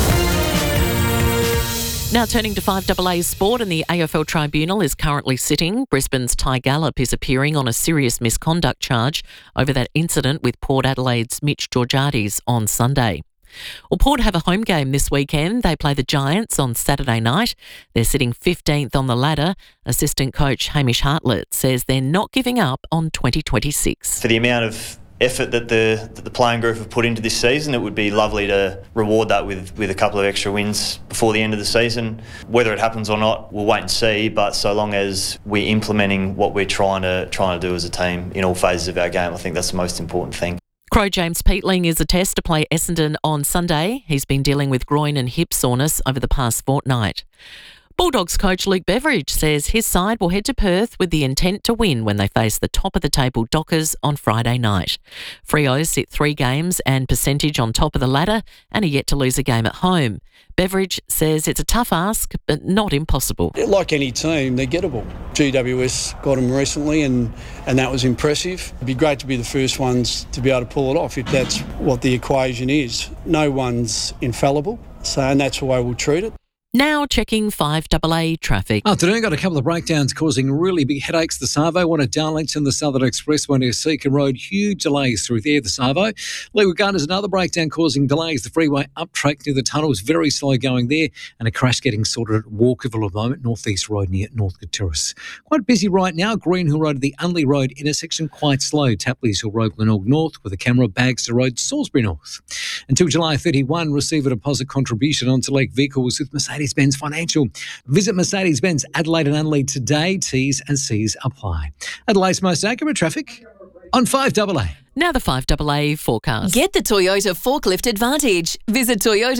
Speaker 27: Now turning to 5AA sport, and the AFL Tribunal is currently sitting. Brisbane's Ty Gallop is appearing on a serious misconduct charge over that incident with Port Adelaide's Mitch Georgiades on Sunday. Well, Port have a home game this weekend. They play the Giants on Saturday night. They're sitting 15th on the ladder. Assistant coach Hamish Hartlett says they're not giving up on 2026.
Speaker 4: For the amount of effort that the playing group have put into this season, it would be lovely to reward that with a couple of extra wins before the end of the season. Whether it happens or not, we'll wait and see, but so long as we're implementing what we're trying to do as a team in all phases of our game, I think that's the most important thing.
Speaker 27: Crow James Peatling is a test to play Essendon on Sunday. He's been dealing with groin and hip soreness over the past fortnight. Bulldogs coach Luke Beveridge says his side will head to Perth with the intent to win when they face the top-of-the-table Dockers on Friday night. Freos sit 3 games and percentage on top of the ladder and are yet to lose a game at home. Beveridge says it's a tough ask, but not impossible.
Speaker 5: Like any team, they're gettable. GWS got them recently and that was impressive. It'd be great to be the first ones to be able to pull it off if that's what the equation is. No one's infallible, and that's the way we'll treat it.
Speaker 27: Now checking 5AA traffic.
Speaker 11: Afternoon, got a couple of breakdowns causing really big headaches. The Savo, one at Darlington, the Southern Expressway near Seacombe Road, huge delays through there, the Savo. Leeward Gardens, another breakdown causing delays. The freeway up track near the tunnel is very slow going there, and a crash getting sorted at Walkerville at the moment, Northeast Road near Northcote Terrace. Quite busy right now. Greenhill Road at the Unley Road intersection, quite slow. Tapleys Hill Road, Glenelg North with a camera, Bagster Road, Salisbury North. Until July 31, receive a deposit contribution on select vehicles with Mercedes-Benz Financial. Visit Mercedes-Benz Adelaide and Adelaide today. T's and C's apply. Adelaide's most accurate traffic on 5AA.
Speaker 27: Now the 5AA forecast.
Speaker 6: Get the Toyota Forklift Advantage. Visit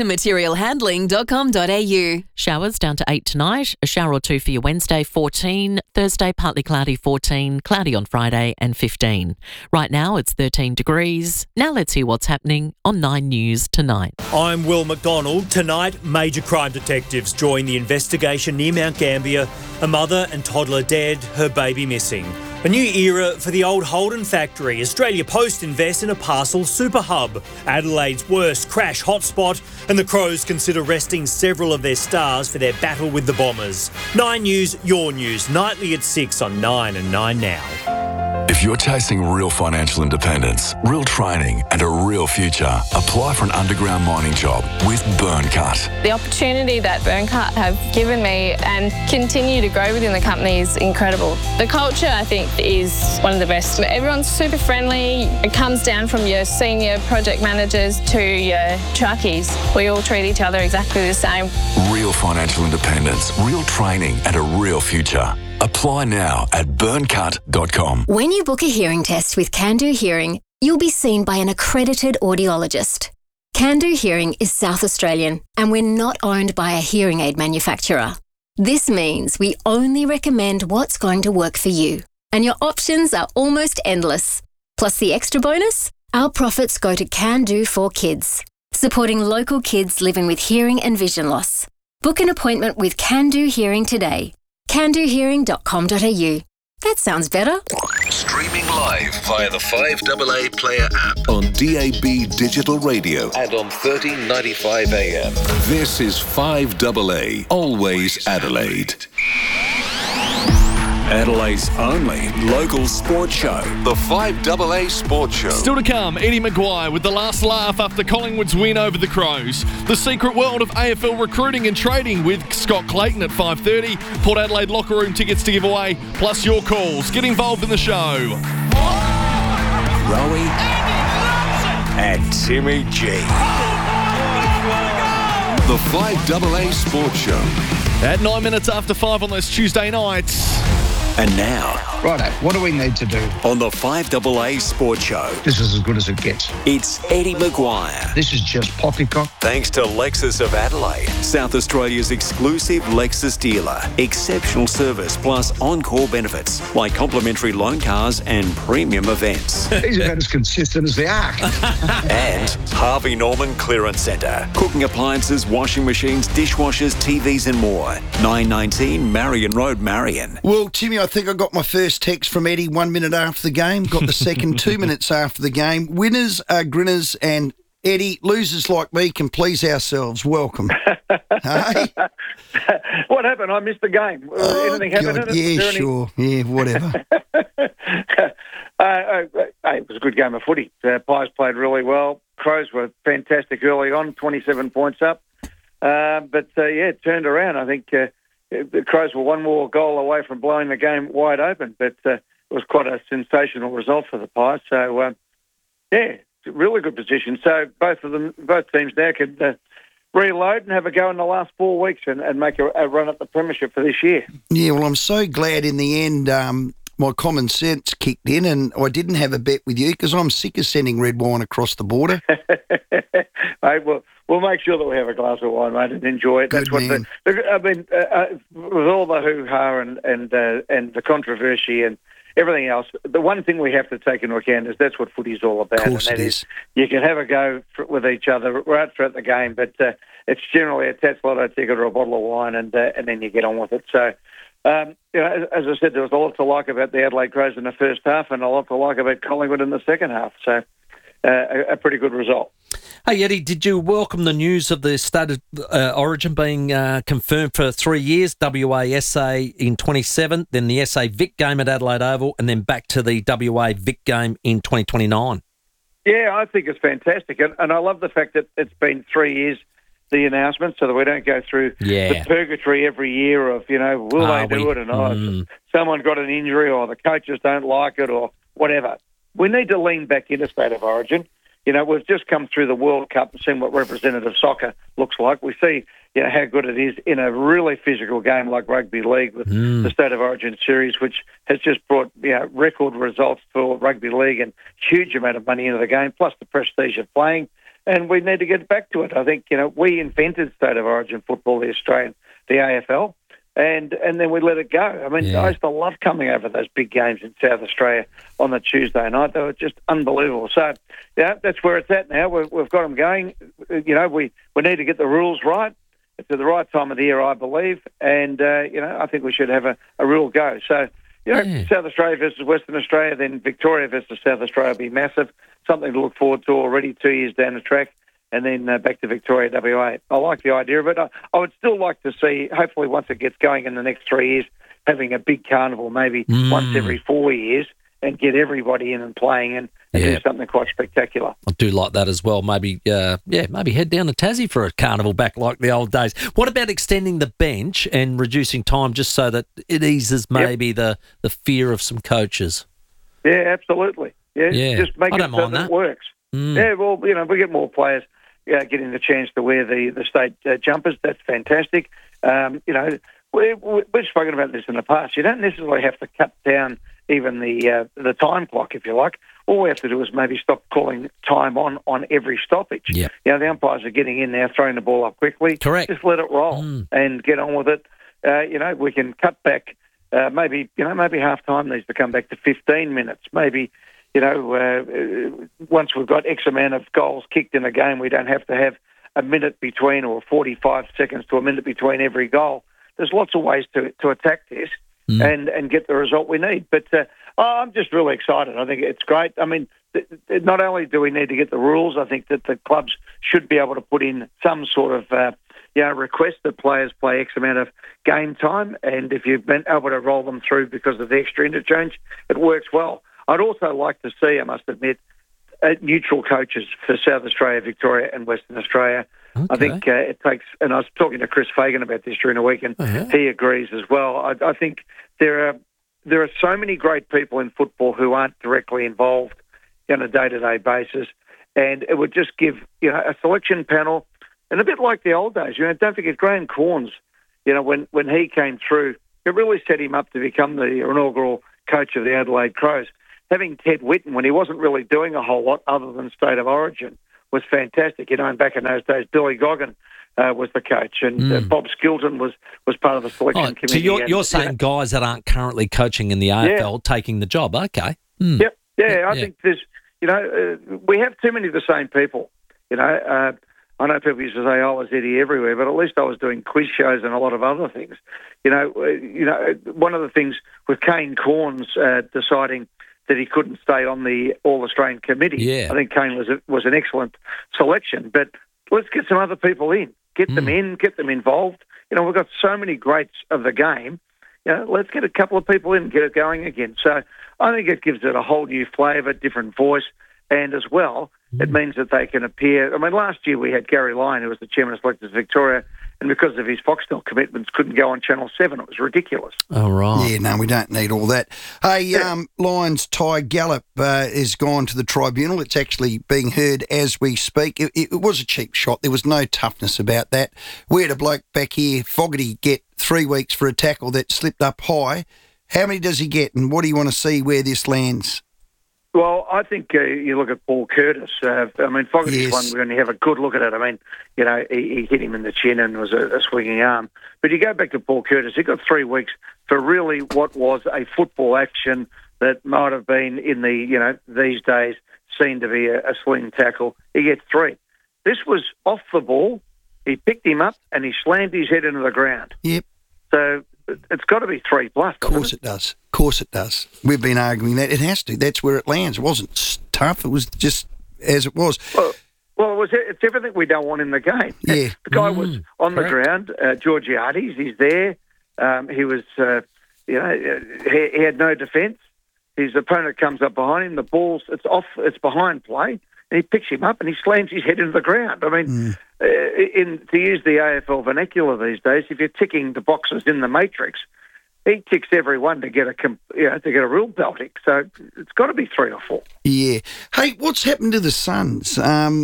Speaker 6: toyotamaterialhandling.com.au.
Speaker 27: Showers down to 8 tonight. A shower or 2 for your Wednesday, 14. Thursday, partly cloudy, 14. Cloudy on Friday and 15. Right now it's 13 degrees. Now let's hear what's happening on 9 News tonight.
Speaker 13: I'm Will McDonald. Tonight, major crime detectives join the investigation near Mount Gambier. A mother and toddler dead, her baby missing. A new era for the old Holden factory. Australia Post invests in a parcel super hub. Adelaide's worst crash hotspot, and the Crows consider resting several of their stars for their battle with the Bombers. 9 News, your news, nightly at 6 on 9 and 9 Now.
Speaker 14: If you're chasing real financial independence, real training and a real future, apply for an underground mining job with Burncut.
Speaker 15: The opportunity that Burncut have given me and continue to grow within the company is incredible. The culture, I think, is one of the best. Everyone's super friendly. It comes down from your senior project managers to your truckies. We all treat each other exactly the same.
Speaker 14: Real financial independence, real training and a real future. Apply now at burncut.com.
Speaker 23: When you book a hearing test with Can-Do Hearing, you'll be seen by an accredited audiologist. Can-Do Hearing is South Australian, and we're not owned by a hearing aid manufacturer. This means we only recommend what's going to work for you, and your options are almost endless. Plus the extra bonus, our profits go to Can-Do for Kids, supporting local kids living with hearing and vision loss. Book an appointment with Can-Do Hearing today. CanDoHearing.com.au. That sounds better.
Speaker 21: Streaming live via the 5AA Player app on DAB Digital Radio and on 1395 AM. This is 5AA, always Adelaide.
Speaker 7: Adelaide's only local sports show, the 5AA Sports Show.
Speaker 8: Still to come, Eddie Maguire with the last laugh after Collingwood's win over the Crows. The secret world of AFL recruiting and trading with Scott Clayton at 5:30. Port Adelaide locker room tickets to give away, plus your calls. Get involved in the show.
Speaker 7: Rowie and Timmy G. The 5AA Sports Show.
Speaker 8: At 9 minutes after 5 on those Tuesday nights.
Speaker 7: And now,
Speaker 1: Righto, what do we need to do?
Speaker 7: on the 5AA Sports Show,
Speaker 1: This is as good as it gets.
Speaker 7: it's Eddie Maguire.
Speaker 1: This is just poppycock.
Speaker 7: Thanks to Lexus of Adelaide, South Australia's exclusive Lexus dealer. Exceptional service plus encore benefits like complimentary loan cars and premium events.
Speaker 1: These are about as consistent as the arc.
Speaker 7: And Harvey Norman Clearance Centre. Cooking appliances, washing machines, dishwashers, TVs and more. 919 Marion Road, Marion.
Speaker 12: Well, Timmy, I think I got my first text from Eddie 1 minute after the game, got the second 2 minutes after the game. Winners are grinners, and Eddie, losers like me can please ourselves. Welcome. Hey?
Speaker 2: What happened? I missed the game. Anything happened in it?
Speaker 12: Yeah, sure. Yeah, whatever.
Speaker 2: It was a good game of footy. Pies played really well. Crows were fantastic early on, 27 points up. It turned around. I think the Crows were one more goal away from blowing the game wide open, but it was quite a sensational result for the Pies. So, really good position. So both teams now could reload and have a go in the last 4 weeks and make a run at the premiership for this year.
Speaker 12: Yeah, well, I'm so glad in the end my common sense kicked in and I didn't have a bet with you because I'm sick of sending red wine across the border.
Speaker 2: Mate, we'll make sure that we have a glass of wine, mate, and enjoy it.
Speaker 12: Good man.
Speaker 2: With all the hoo-ha and the controversy and everything else, the one thing we have to take into account is that's what footy's all about.
Speaker 12: Of course
Speaker 2: and that
Speaker 12: it is.
Speaker 2: You can have a go with each other right throughout the game, but it's generally a Tats Lotto ticket or a bottle of wine, and then you get on with it. So, as I said, there was a lot to like about the Adelaide Crows in the first half and a lot to like about Collingwood in the second half. So, a pretty good result.
Speaker 10: Hey, Eddie, did you welcome the news of the state of origin being confirmed for 3 years, WA-SA in 27, then the SA Vic game at Adelaide Oval, and then back to the WA Vic game in 2029?
Speaker 2: Yeah, I think it's fantastic. And I love the fact that it's been 3 years, the announcement, so that we don't go through the purgatory every year of, will they do it? And someone got an injury or the coaches don't like it or whatever. We need to lean back into state of origin. We've just come through the World Cup and seen what representative soccer looks like. We see, how good it is in a really physical game like rugby league with the State of Origin series, which has just brought, record results for rugby league and huge amount of money into the game, plus the prestige of playing. And we need to get back to it. I think, we invented State of Origin football, the AFL. And then we let it go. I mean, I used to love coming over those big games in South Australia on the Tuesday night. They were just unbelievable. So, that's where it's at now. We've got them going. We need to get the rules right. It's at the right time of the year, I believe. And, I think we should have a real go. So, South Australia versus Western Australia, then Victoria versus South Australia will be massive. Something to look forward to already 2 years down the track. And then back to Victoria, WA. I like the idea of it. I would still like to see, hopefully once it gets going in the next 3 years, having a big carnival maybe once every 4 years and get everybody in and playing and do something quite spectacular.
Speaker 10: I do like that as well. Maybe head down to Tassie for a carnival back like the old days. What about extending the bench and reducing time just so that it eases maybe the fear of some coaches?
Speaker 2: Yeah, absolutely. Yeah. Just make it so that it works. Yeah, well, we get more players getting the chance to wear the state jumpers. That's fantastic. We've spoken about this in the past. You don't necessarily have to cut down even the time clock, if you like. All we have to do is maybe stop calling time on every stoppage.
Speaker 10: Yeah.
Speaker 2: The umpires are getting in there, throwing the ball up quickly.
Speaker 10: Correct.
Speaker 2: Just let it roll and get on with it. We can cut back. Maybe half time needs to come back to 15 minutes. Maybe. Once we've got X amount of goals kicked in a game, we don't have to have a minute between or 45 seconds to a minute between every goal. There's lots of ways to attack this and get the result we need. But I'm just really excited. I think it's great. I mean, not only do we need to get the rules, I think that the clubs should be able to put in some sort of request that players play X amount of game time. And if you've been able to roll them through because of the extra interchange, it works well. I'd also like to see, I must admit, neutral coaches for South Australia, Victoria and Western Australia. Okay. I think it takes, and I was talking to Chris Fagan about this during the week, and he agrees as well. I think there are so many great people in football who aren't directly involved on a day-to-day basis, and it would just give a selection panel, and a bit like the old days. Don't forget Graham Corns. When he came through it really set him up to become the inaugural coach of the Adelaide Crows. Having Ted Whitten, when he wasn't really doing a whole lot other than State of Origin, was fantastic. And back in those days, Billy Goggin was the coach, and Bob Skilton was part of the selection committee.
Speaker 10: So you're saying guys that aren't currently coaching in the AFL taking the job? Okay.
Speaker 2: Yep. Yeah, I think there's, we have too many of the same people. I know people used to say, I was Eddie everywhere, but at least I was doing quiz shows and a lot of other things. One of the things with Kane Corns deciding that he couldn't stay on the All-Australian committee, I think Kane was an excellent selection. But let's get some other people in. Get them in, get them involved. We've got so many greats of the game. Let's get a couple of people in and get it going again. So I think it gives it a whole new flavour, different voice, and as well, it means that they can appear. I mean, last year we had Gary Lyon, who was the chairman of Selectors Victoria, and because of his Foxtel commitments, couldn't go on Channel 7. It was ridiculous.
Speaker 10: Oh, right.
Speaker 12: Yeah, no, we don't need all that. Hey, Lions Ty Gallop has gone to the tribunal. It's actually being heard as we speak. It was a cheap shot. There was no toughness about that. We had a bloke back here, Fogarty, get 3 weeks for a tackle that slipped up high. How many does he get, and what do you want to see where this lands?
Speaker 2: Well, I think you look at Paul Curtis. Fogarty's one, when you have a good look at it, he hit him in the chin and was a swinging arm. But you go back to Paul Curtis, he got 3 weeks for really what was a football action that might have been in the, these days seen to be a sling tackle. He gets 3. This was off the ball. He picked him up and he slammed his head into the ground.
Speaker 12: Yep.
Speaker 2: So it's got to be 3+.
Speaker 12: Of course it does. Of course it does. We've been arguing that. It has to. That's where it lands. It wasn't tough. It was just as it was.
Speaker 2: Well, it's everything we don't want in the game.
Speaker 12: Yeah.
Speaker 2: The guy was on the ground. Georgiades, he's there. He was, he had no defence. His opponent comes up behind him. The ball's, it's behind play. And he picks him up and he slams his head into the ground. I mean, to use the AFL vernacular these days, if you're ticking the boxes in the matrix, he ticks every one to get a real belting. So it's got to be 3 or 4.
Speaker 12: Yeah. Hey, what's happened to the Suns?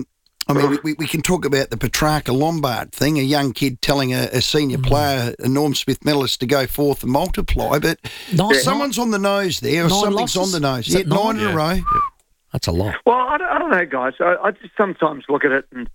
Speaker 12: We can talk about the Petrarca Lombard thing, a young kid telling a senior player, a Norm Smith medalist, to go forth and multiply. But someone's on the nose there, or something's on the nose. Yeah, 9 in a row.
Speaker 10: That's a lot.
Speaker 2: Well, I don't know, guys. I just sometimes look at it and,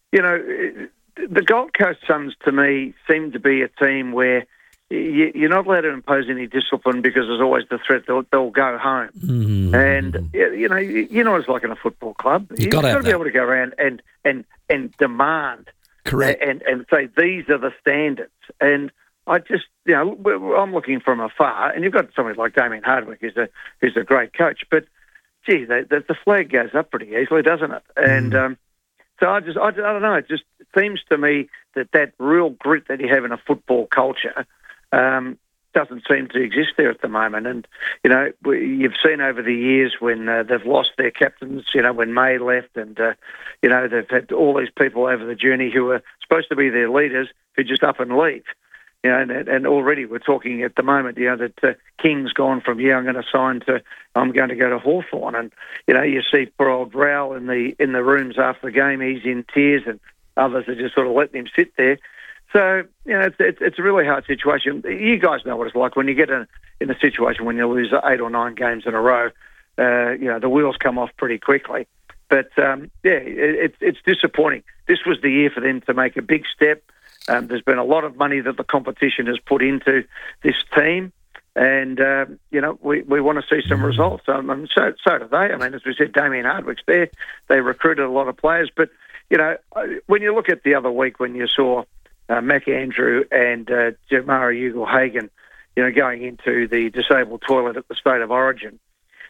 Speaker 2: the Gold Coast Suns, to me, seem to be a team where you're not allowed to impose any discipline because there's always the threat they'll go home. Mm-hmm. And, what it's like in a football club. You've got to be able to go around and demand.
Speaker 12: Correct.
Speaker 2: And say, these are the standards. And I just, I'm looking from afar, and you've got somebody like Damien Hardwick who's a great coach, but gee, the flag goes up pretty easily, doesn't it? And so I don't know. It just seems to me that real grit that you have in a football culture doesn't seem to exist there at the moment. And, you've seen over the years when they've lost their captains, when May left and, they've had all these people over the journey who are supposed to be their leaders who just up and leave. And already we're talking at the moment, that King's gone from, I'm going to go to Hawthorn. And, you see poor old Rowell in the rooms after the game, he's in tears and others are just sort of letting him sit there. So, it's a really hard situation. You guys know what it's like when you get in a situation when you lose 8 or 9 games in a row, the wheels come off pretty quickly. But, it's disappointing. This was the year for them to make a big step. There's been a lot of money that the competition has put into this team, and we want to see some results. So do they. I mean, as we said, Damien Hardwick's there. They recruited a lot of players, but when you look at the other week when you saw Mac Andrew and Jamara Ugle-Hagan, going into the disabled toilet at the State of Origin,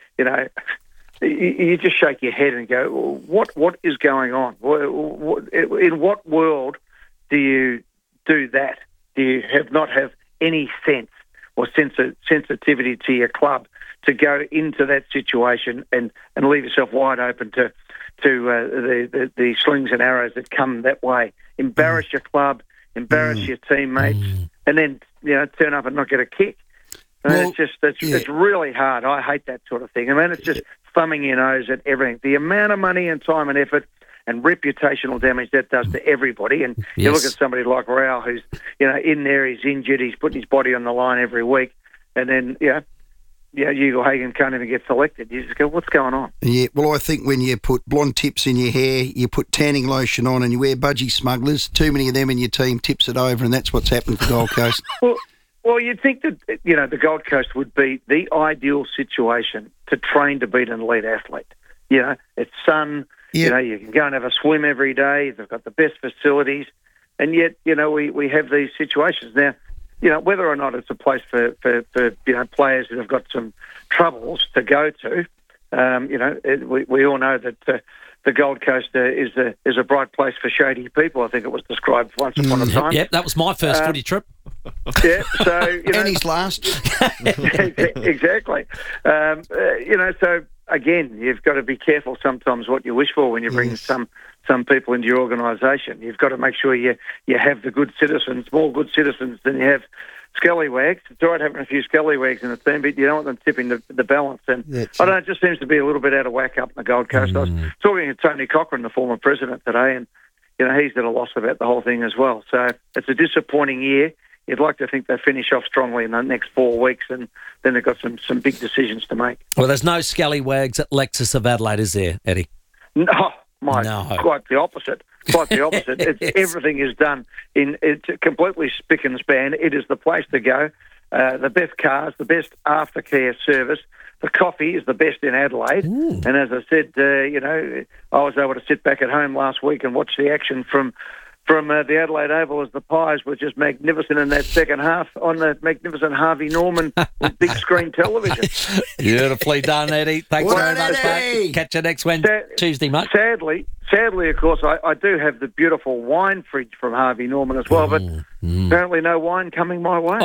Speaker 2: you just shake your head and go, what is going on? In what world do you do that? Do you not have any sense or sensitivity to your club to go into that situation and leave yourself wide open to the slings and arrows that come that way? Embarrass your club, embarrass your teammates, and then turn up and not get a kick. Well, it's really hard. I hate that sort of thing. I mean, it's just thumbing your nose at everything. The amount of money and time and effort and reputational damage that does to everybody. And you look at somebody like Rao, who's, in there, he's injured, he's putting his body on the line every week, and then, Ugle-Hagan can't even get selected. You just go, what's going on?
Speaker 12: Yeah, well, I think when you put blonde tips in your hair, you put tanning lotion on and you wear budgie smugglers, too many of them in your team tips it over, and that's what's happened to Gold Coast.
Speaker 2: Well, you'd think that, the Gold Coast would be the ideal situation to train to beat an elite athlete. It's sun, you can go and have a swim every day, they've got the best facilities, and yet, we have these situations. Now, whether or not it's a place for players who have got some troubles to go to, we all know that the Gold Coast is a bright place for shady people. I think it was described once upon a time.
Speaker 10: Yep, that was my first footy trip.
Speaker 2: Yeah, so
Speaker 12: and his last.
Speaker 2: Exactly. So again, you've got to be careful sometimes what you wish for when you bring some people into your organisation. You've got to make sure you have the good citizens, more good citizens than you have scallywags. It's all right having a few scallywags in the team, but you don't want them tipping the balance. And I don't know, it just seems to be a little bit out of whack up in the Gold Coast. I was talking to Tony Cochrane, the former president, today, and he's at a loss about the whole thing as well. So it's a disappointing year. You'd like to think they finish off strongly in the next 4 weeks, and then they've got some big decisions to make.
Speaker 10: Well, there's no scallywags at Lexus of Adelaide, is there, Eddie?
Speaker 2: No. Quite the opposite. Quite the opposite. Everything is done it's completely spick and span. It is the place to go. The best cars, the best aftercare service. The coffee is the best in Adelaide. And as I said, I was able to sit back at home last week and watch the action from the Adelaide Oval as the Pies were just magnificent in that second half on the magnificent Harvey Norman with big screen television.
Speaker 10: Beautifully done, Eddie. Thanks very much, mate. Catch you next Tuesday, mate.
Speaker 2: Sadly, of course, I do have the beautiful wine fridge from Harvey Norman as well, but apparently no wine coming my way.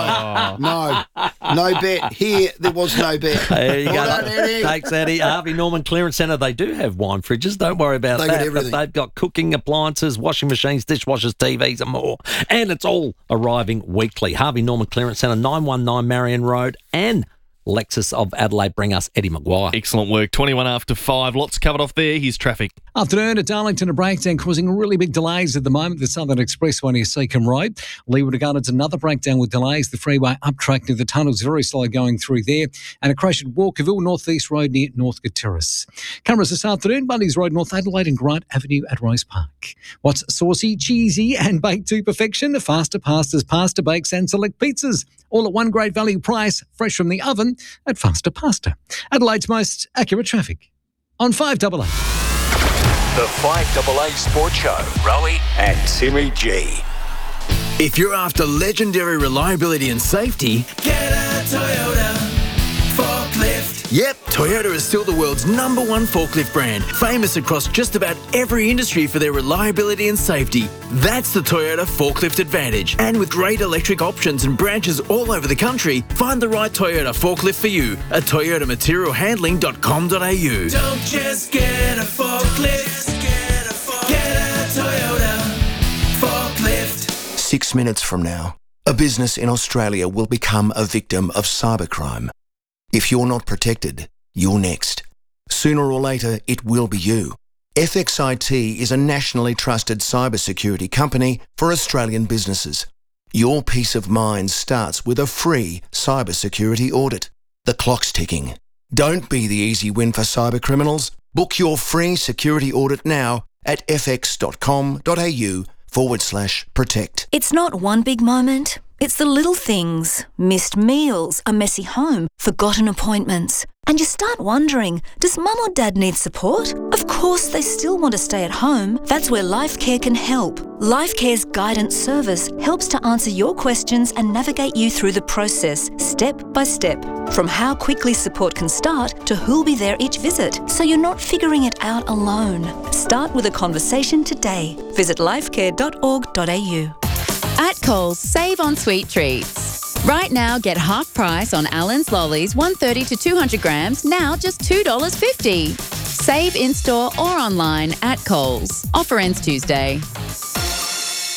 Speaker 12: No bet. Here, there was no bet.
Speaker 10: There you go. Eddie. Thanks, Eddie. Harvey Norman Clearance Centre, they do have wine fridges. Don't worry about that. Got everything. But they've got cooking appliances, washing machines, dishwashers, TVs and more. And it's all arriving weekly. Harvey Norman Clearance Centre, 919 Marion Road and Lexus of Adelaide. Bring us Eddie Maguire.
Speaker 8: Excellent work. 21 after 5. Lots covered off there. Here's traffic.
Speaker 11: Afternoon at Darlington, a breakdown causing really big delays at the moment. The Southern Expressway near Seacombe Road. Leeward Gardens, another breakdown with delays. The freeway up track near the tunnels, very slow going through there. And a crash at Walkerville, North East Road near Northcote Terrace. Cameras this afternoon, Bundy's Road, North Adelaide and Grant Avenue at Rose Park. What's saucy, cheesy and baked to perfection? Faster pastas, pasta bakes and select pizzas. All at one great value price, fresh from the oven at Faster Pasta. Adelaide's most accurate traffic on 5AA.
Speaker 7: The 5AA Sports Show. Rowie and Timmy G.
Speaker 3: If you're after legendary reliability and safety, get a Toyota forklift. Yep, Toyota is still the world's #1 forklift brand, famous across just about every industry for their reliability and safety. That's the Toyota Forklift Advantage. And with great electric options and branches all over the country, find the right Toyota forklift for you at toyotamaterialhandling.com.au. Don't just get a forklift, get a Toyota forklift.
Speaker 9: 6 minutes from now, a business in Australia will become a victim of cybercrime. If you're not protected, you're next. Sooner or later, it will be you. FXIT is a nationally trusted cybersecurity company for Australian businesses. Your peace of mind starts with a free cybersecurity audit. The clock's ticking. Don't be the easy win for cybercriminals. Book your free security audit now at fx.com.au/protect.
Speaker 16: It's not one big moment. It's the little things. Missed meals, a messy home, forgotten appointments. And you start wondering, does mum or dad need support? Of course they still want to stay at home. That's where LifeCare can help. LifeCare's guidance service helps to answer your questions and navigate you through the process, step by step. From how quickly support can start to who'll be there each visit, so you're not figuring it out alone. Start with a conversation today. Visit lifecare.org.au.
Speaker 17: At Coles, save on sweet treats. Right now, get half price on Allen's Lollies, 130 to 200 grams, now just $2.50. Save in-store or online at Coles. Offer ends Tuesday.
Speaker 3: So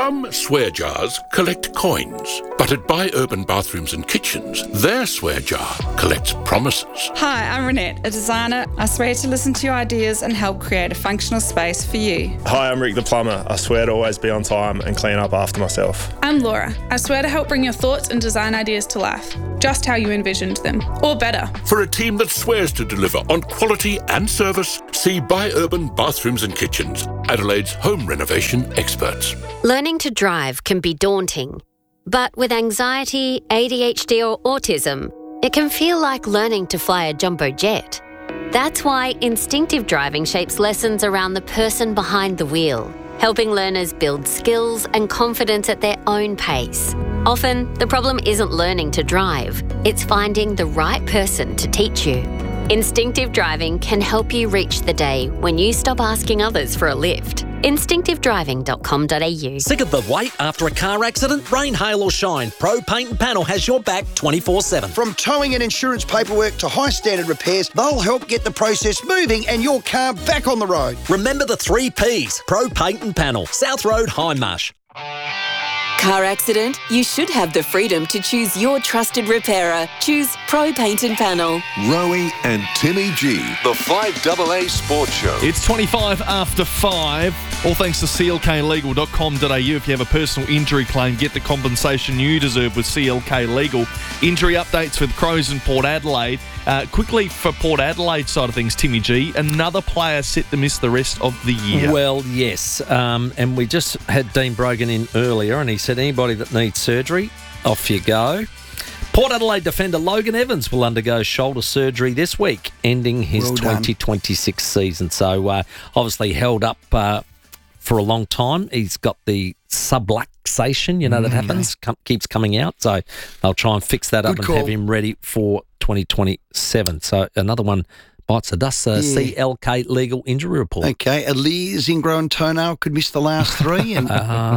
Speaker 18: Some swear jars collect coins, but at Buy Urban Bathrooms and Kitchens, their swear jar collects promises.
Speaker 19: Hi, I'm Renette, a designer. I swear to listen to your ideas and help create a functional space for you.
Speaker 20: Hi, I'm Rick the plumber. I swear to always be on time and clean up after myself.
Speaker 19: I'm Laura. I swear to help bring your thoughts and design ideas to life, just how you envisioned them, or better.
Speaker 18: For a team that swears to deliver on quality and service, see Buy Urban Bathrooms and Kitchens, Adelaide's home renovation experts.
Speaker 23: Learning to drive can be daunting, but with anxiety, ADHD or autism, it can feel like learning to fly a jumbo jet. That's why instinctive driving shapes lessons around the person behind the wheel, helping learners build skills and confidence at their own pace. Often, the problem isn't learning to drive, it's finding the right person to teach you. Instinctive driving can help you reach the day when you stop asking others for a lift. Instinctivedriving.com.au.
Speaker 10: Sick of the wait after a car accident? Rain, hail or shine, Pro Paint and Panel has your back 24/7.
Speaker 12: From towing and insurance paperwork to high standard repairs, they'll help get the process moving and your car back on the road.
Speaker 10: Remember the 3 Ps, Pro Paint and Panel, South Road, Hindmarsh.
Speaker 6: Car accident? You should have the freedom to choose your trusted repairer. Choose Pro Paint and Panel.
Speaker 21: Rowie and Timmy G, the 5AA Sports Show.
Speaker 8: It's 25 after 5. All thanks to clklegal.com.au. If you have a personal injury claim, get the compensation you deserve with CLK Legal. Injury updates with Crows and Port Adelaide. Quickly for Port Adelaide side of things, Timmy G, another player set to miss the rest of the year.
Speaker 10: Well, yes. And we just had Dean Brogan in earlier, and he said anybody that needs surgery, off you go. Port Adelaide defender Logan Evans will undergo shoulder surgery this week, ending his 2026 season. So obviously held up for a long time. He's got the subluxation, that happens, keeps coming out. So they'll try and fix that up and have him ready for 2027. So another one bites the dust. CLK Legal Injury Report.
Speaker 12: Okay, Elias, Ingro and Tono could miss the last 3. And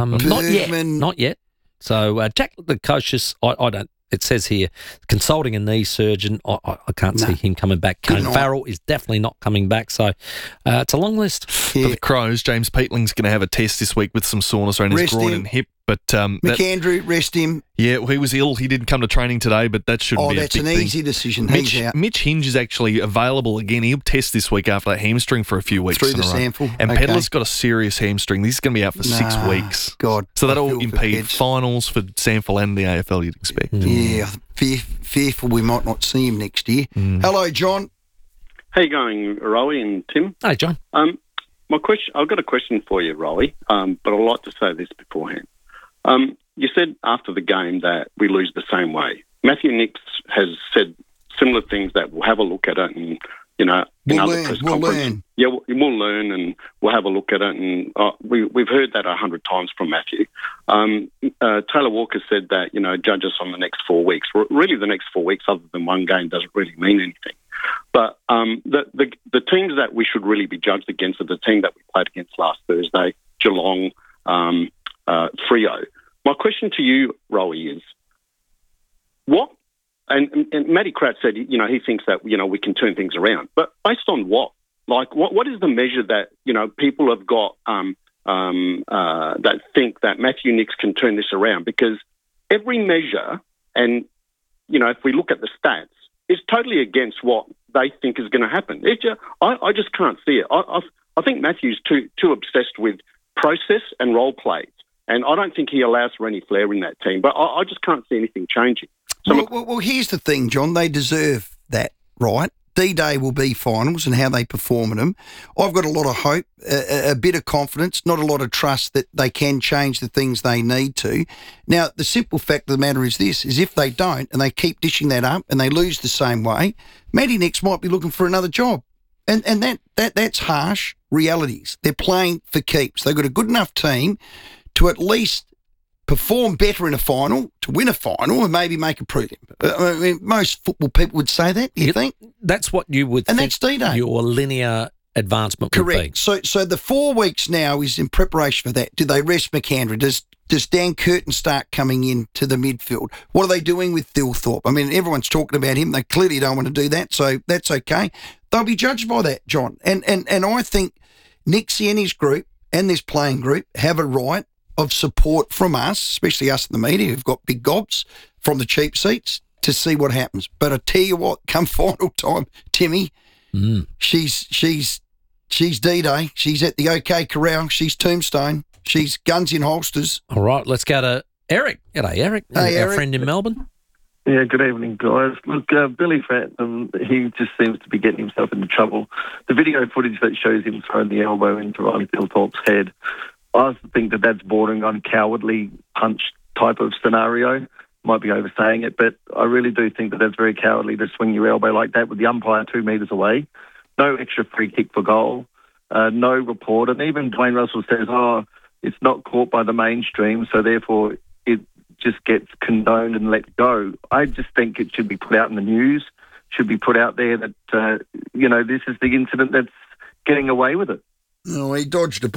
Speaker 10: Not yet. So Jack Lukosius, I don't. It says here, consulting a knee surgeon. I can't see him coming back. Kane Farrell is definitely not coming back. So it's a long list.
Speaker 8: For the Crows, James Peatling's going to have a test this week with some soreness around his groin and hip. But
Speaker 12: McAndrew, rest him.
Speaker 8: Yeah, he was ill. He didn't come to training today, but that shouldn't be a big thing.
Speaker 12: Oh, that's an easy decision. He's out.
Speaker 8: Mitch Hinge is actually available again. He'll test this week after that hamstring for a few weeks.
Speaker 12: Through the sample.
Speaker 8: And Pedlar's got a serious hamstring. This is going to be out for 6 weeks.
Speaker 12: God.
Speaker 8: So that'll impede finals for Sample and the AFL, you'd expect.
Speaker 12: Yeah, fearful we might not see him next year. Hello, John.
Speaker 22: How you going, Rowie and Tim?
Speaker 10: Hey, John.
Speaker 22: My question. I've got a question for you, Rowie, but I'd like to say this beforehand. You said after the game that we lose the same way. Matthew Nicks has said similar things that we'll have a look at it and, in other press conferences. Yeah, we'll learn and we'll have a look at it. And we've heard that 100 times from Matthew. Taylor Walker said that, judge us on the next 4 weeks. Really, the next 4 weeks, other than one game, doesn't really mean anything. But the teams that we should really be judged against are the team that we played against last Thursday, Geelong, Freo. My question to you, Rowie, is what? And Matty Crouch said, he thinks that we can turn things around, but based on what? Like, what is the measure that people have got that think that Matthew Nicks can turn this around? Because every measure, and if we look at the stats, is totally against what they think is going to happen. I just can't see it. I think Matthew's too obsessed with process and role play. And I don't think he allows for any flair in that team. But I just can't see anything changing. So
Speaker 12: well, here's the thing, John. They deserve that, right? D-Day will be finals and how they perform in them. I've got a lot of hope, a bit of confidence, not a lot of trust that they can change the things they need to. Now, the simple fact of the matter is this, is if they don't and they keep dishing that up and they lose the same way, Matty Nicks might be looking for another job. And that's harsh realities. They're playing for keeps. They've got a good enough team to at least perform better in a final, to win a final, and maybe make a podium. I mean, most football people would say that, you think?
Speaker 10: That's what you would think.
Speaker 12: And that's D-Day.
Speaker 10: Your linear advancement
Speaker 12: Correct.
Speaker 10: would be.
Speaker 12: So the 4 weeks now is in preparation for that. Do they rest McAndrew? Does Dan Curtin start coming in to the midfield? What are they doing with Thilthorpe? I mean, everyone's talking about him. They clearly don't want to do that, so that's okay. They'll be judged by that, John. And I think Nixie and his group and this playing group have a right of support from us, especially us in the media who've got big gobs from the cheap seats, to see what happens. But I tell you what, come final time, Timmy, she's D-Day. She's at the OK Corral. She's Tombstone. She's guns in holsters.
Speaker 10: All right, let's go to Eric. G'day, Eric.
Speaker 12: Hey,
Speaker 10: Our
Speaker 12: Eric.
Speaker 10: friend in Melbourne.
Speaker 4: Yeah, good evening, guys. Look, Billy Phantom, he just seems to be getting himself into trouble. The video footage that shows him throwing the elbow into Riley Thilthorpe's head, I think that that's bordering on cowardly punch type of scenario. Might be oversaying it, but I really do think that that's very cowardly to swing your elbow like that with the umpire 2 metres away. No extra free kick for goal, no report. And even Dwayne Russell says, it's not caught by the mainstream, so therefore it just gets condoned and let go. I just think it should be put out in the news, should be put out there that, this is the incident that's getting away with it.
Speaker 12: Oh, he dodged a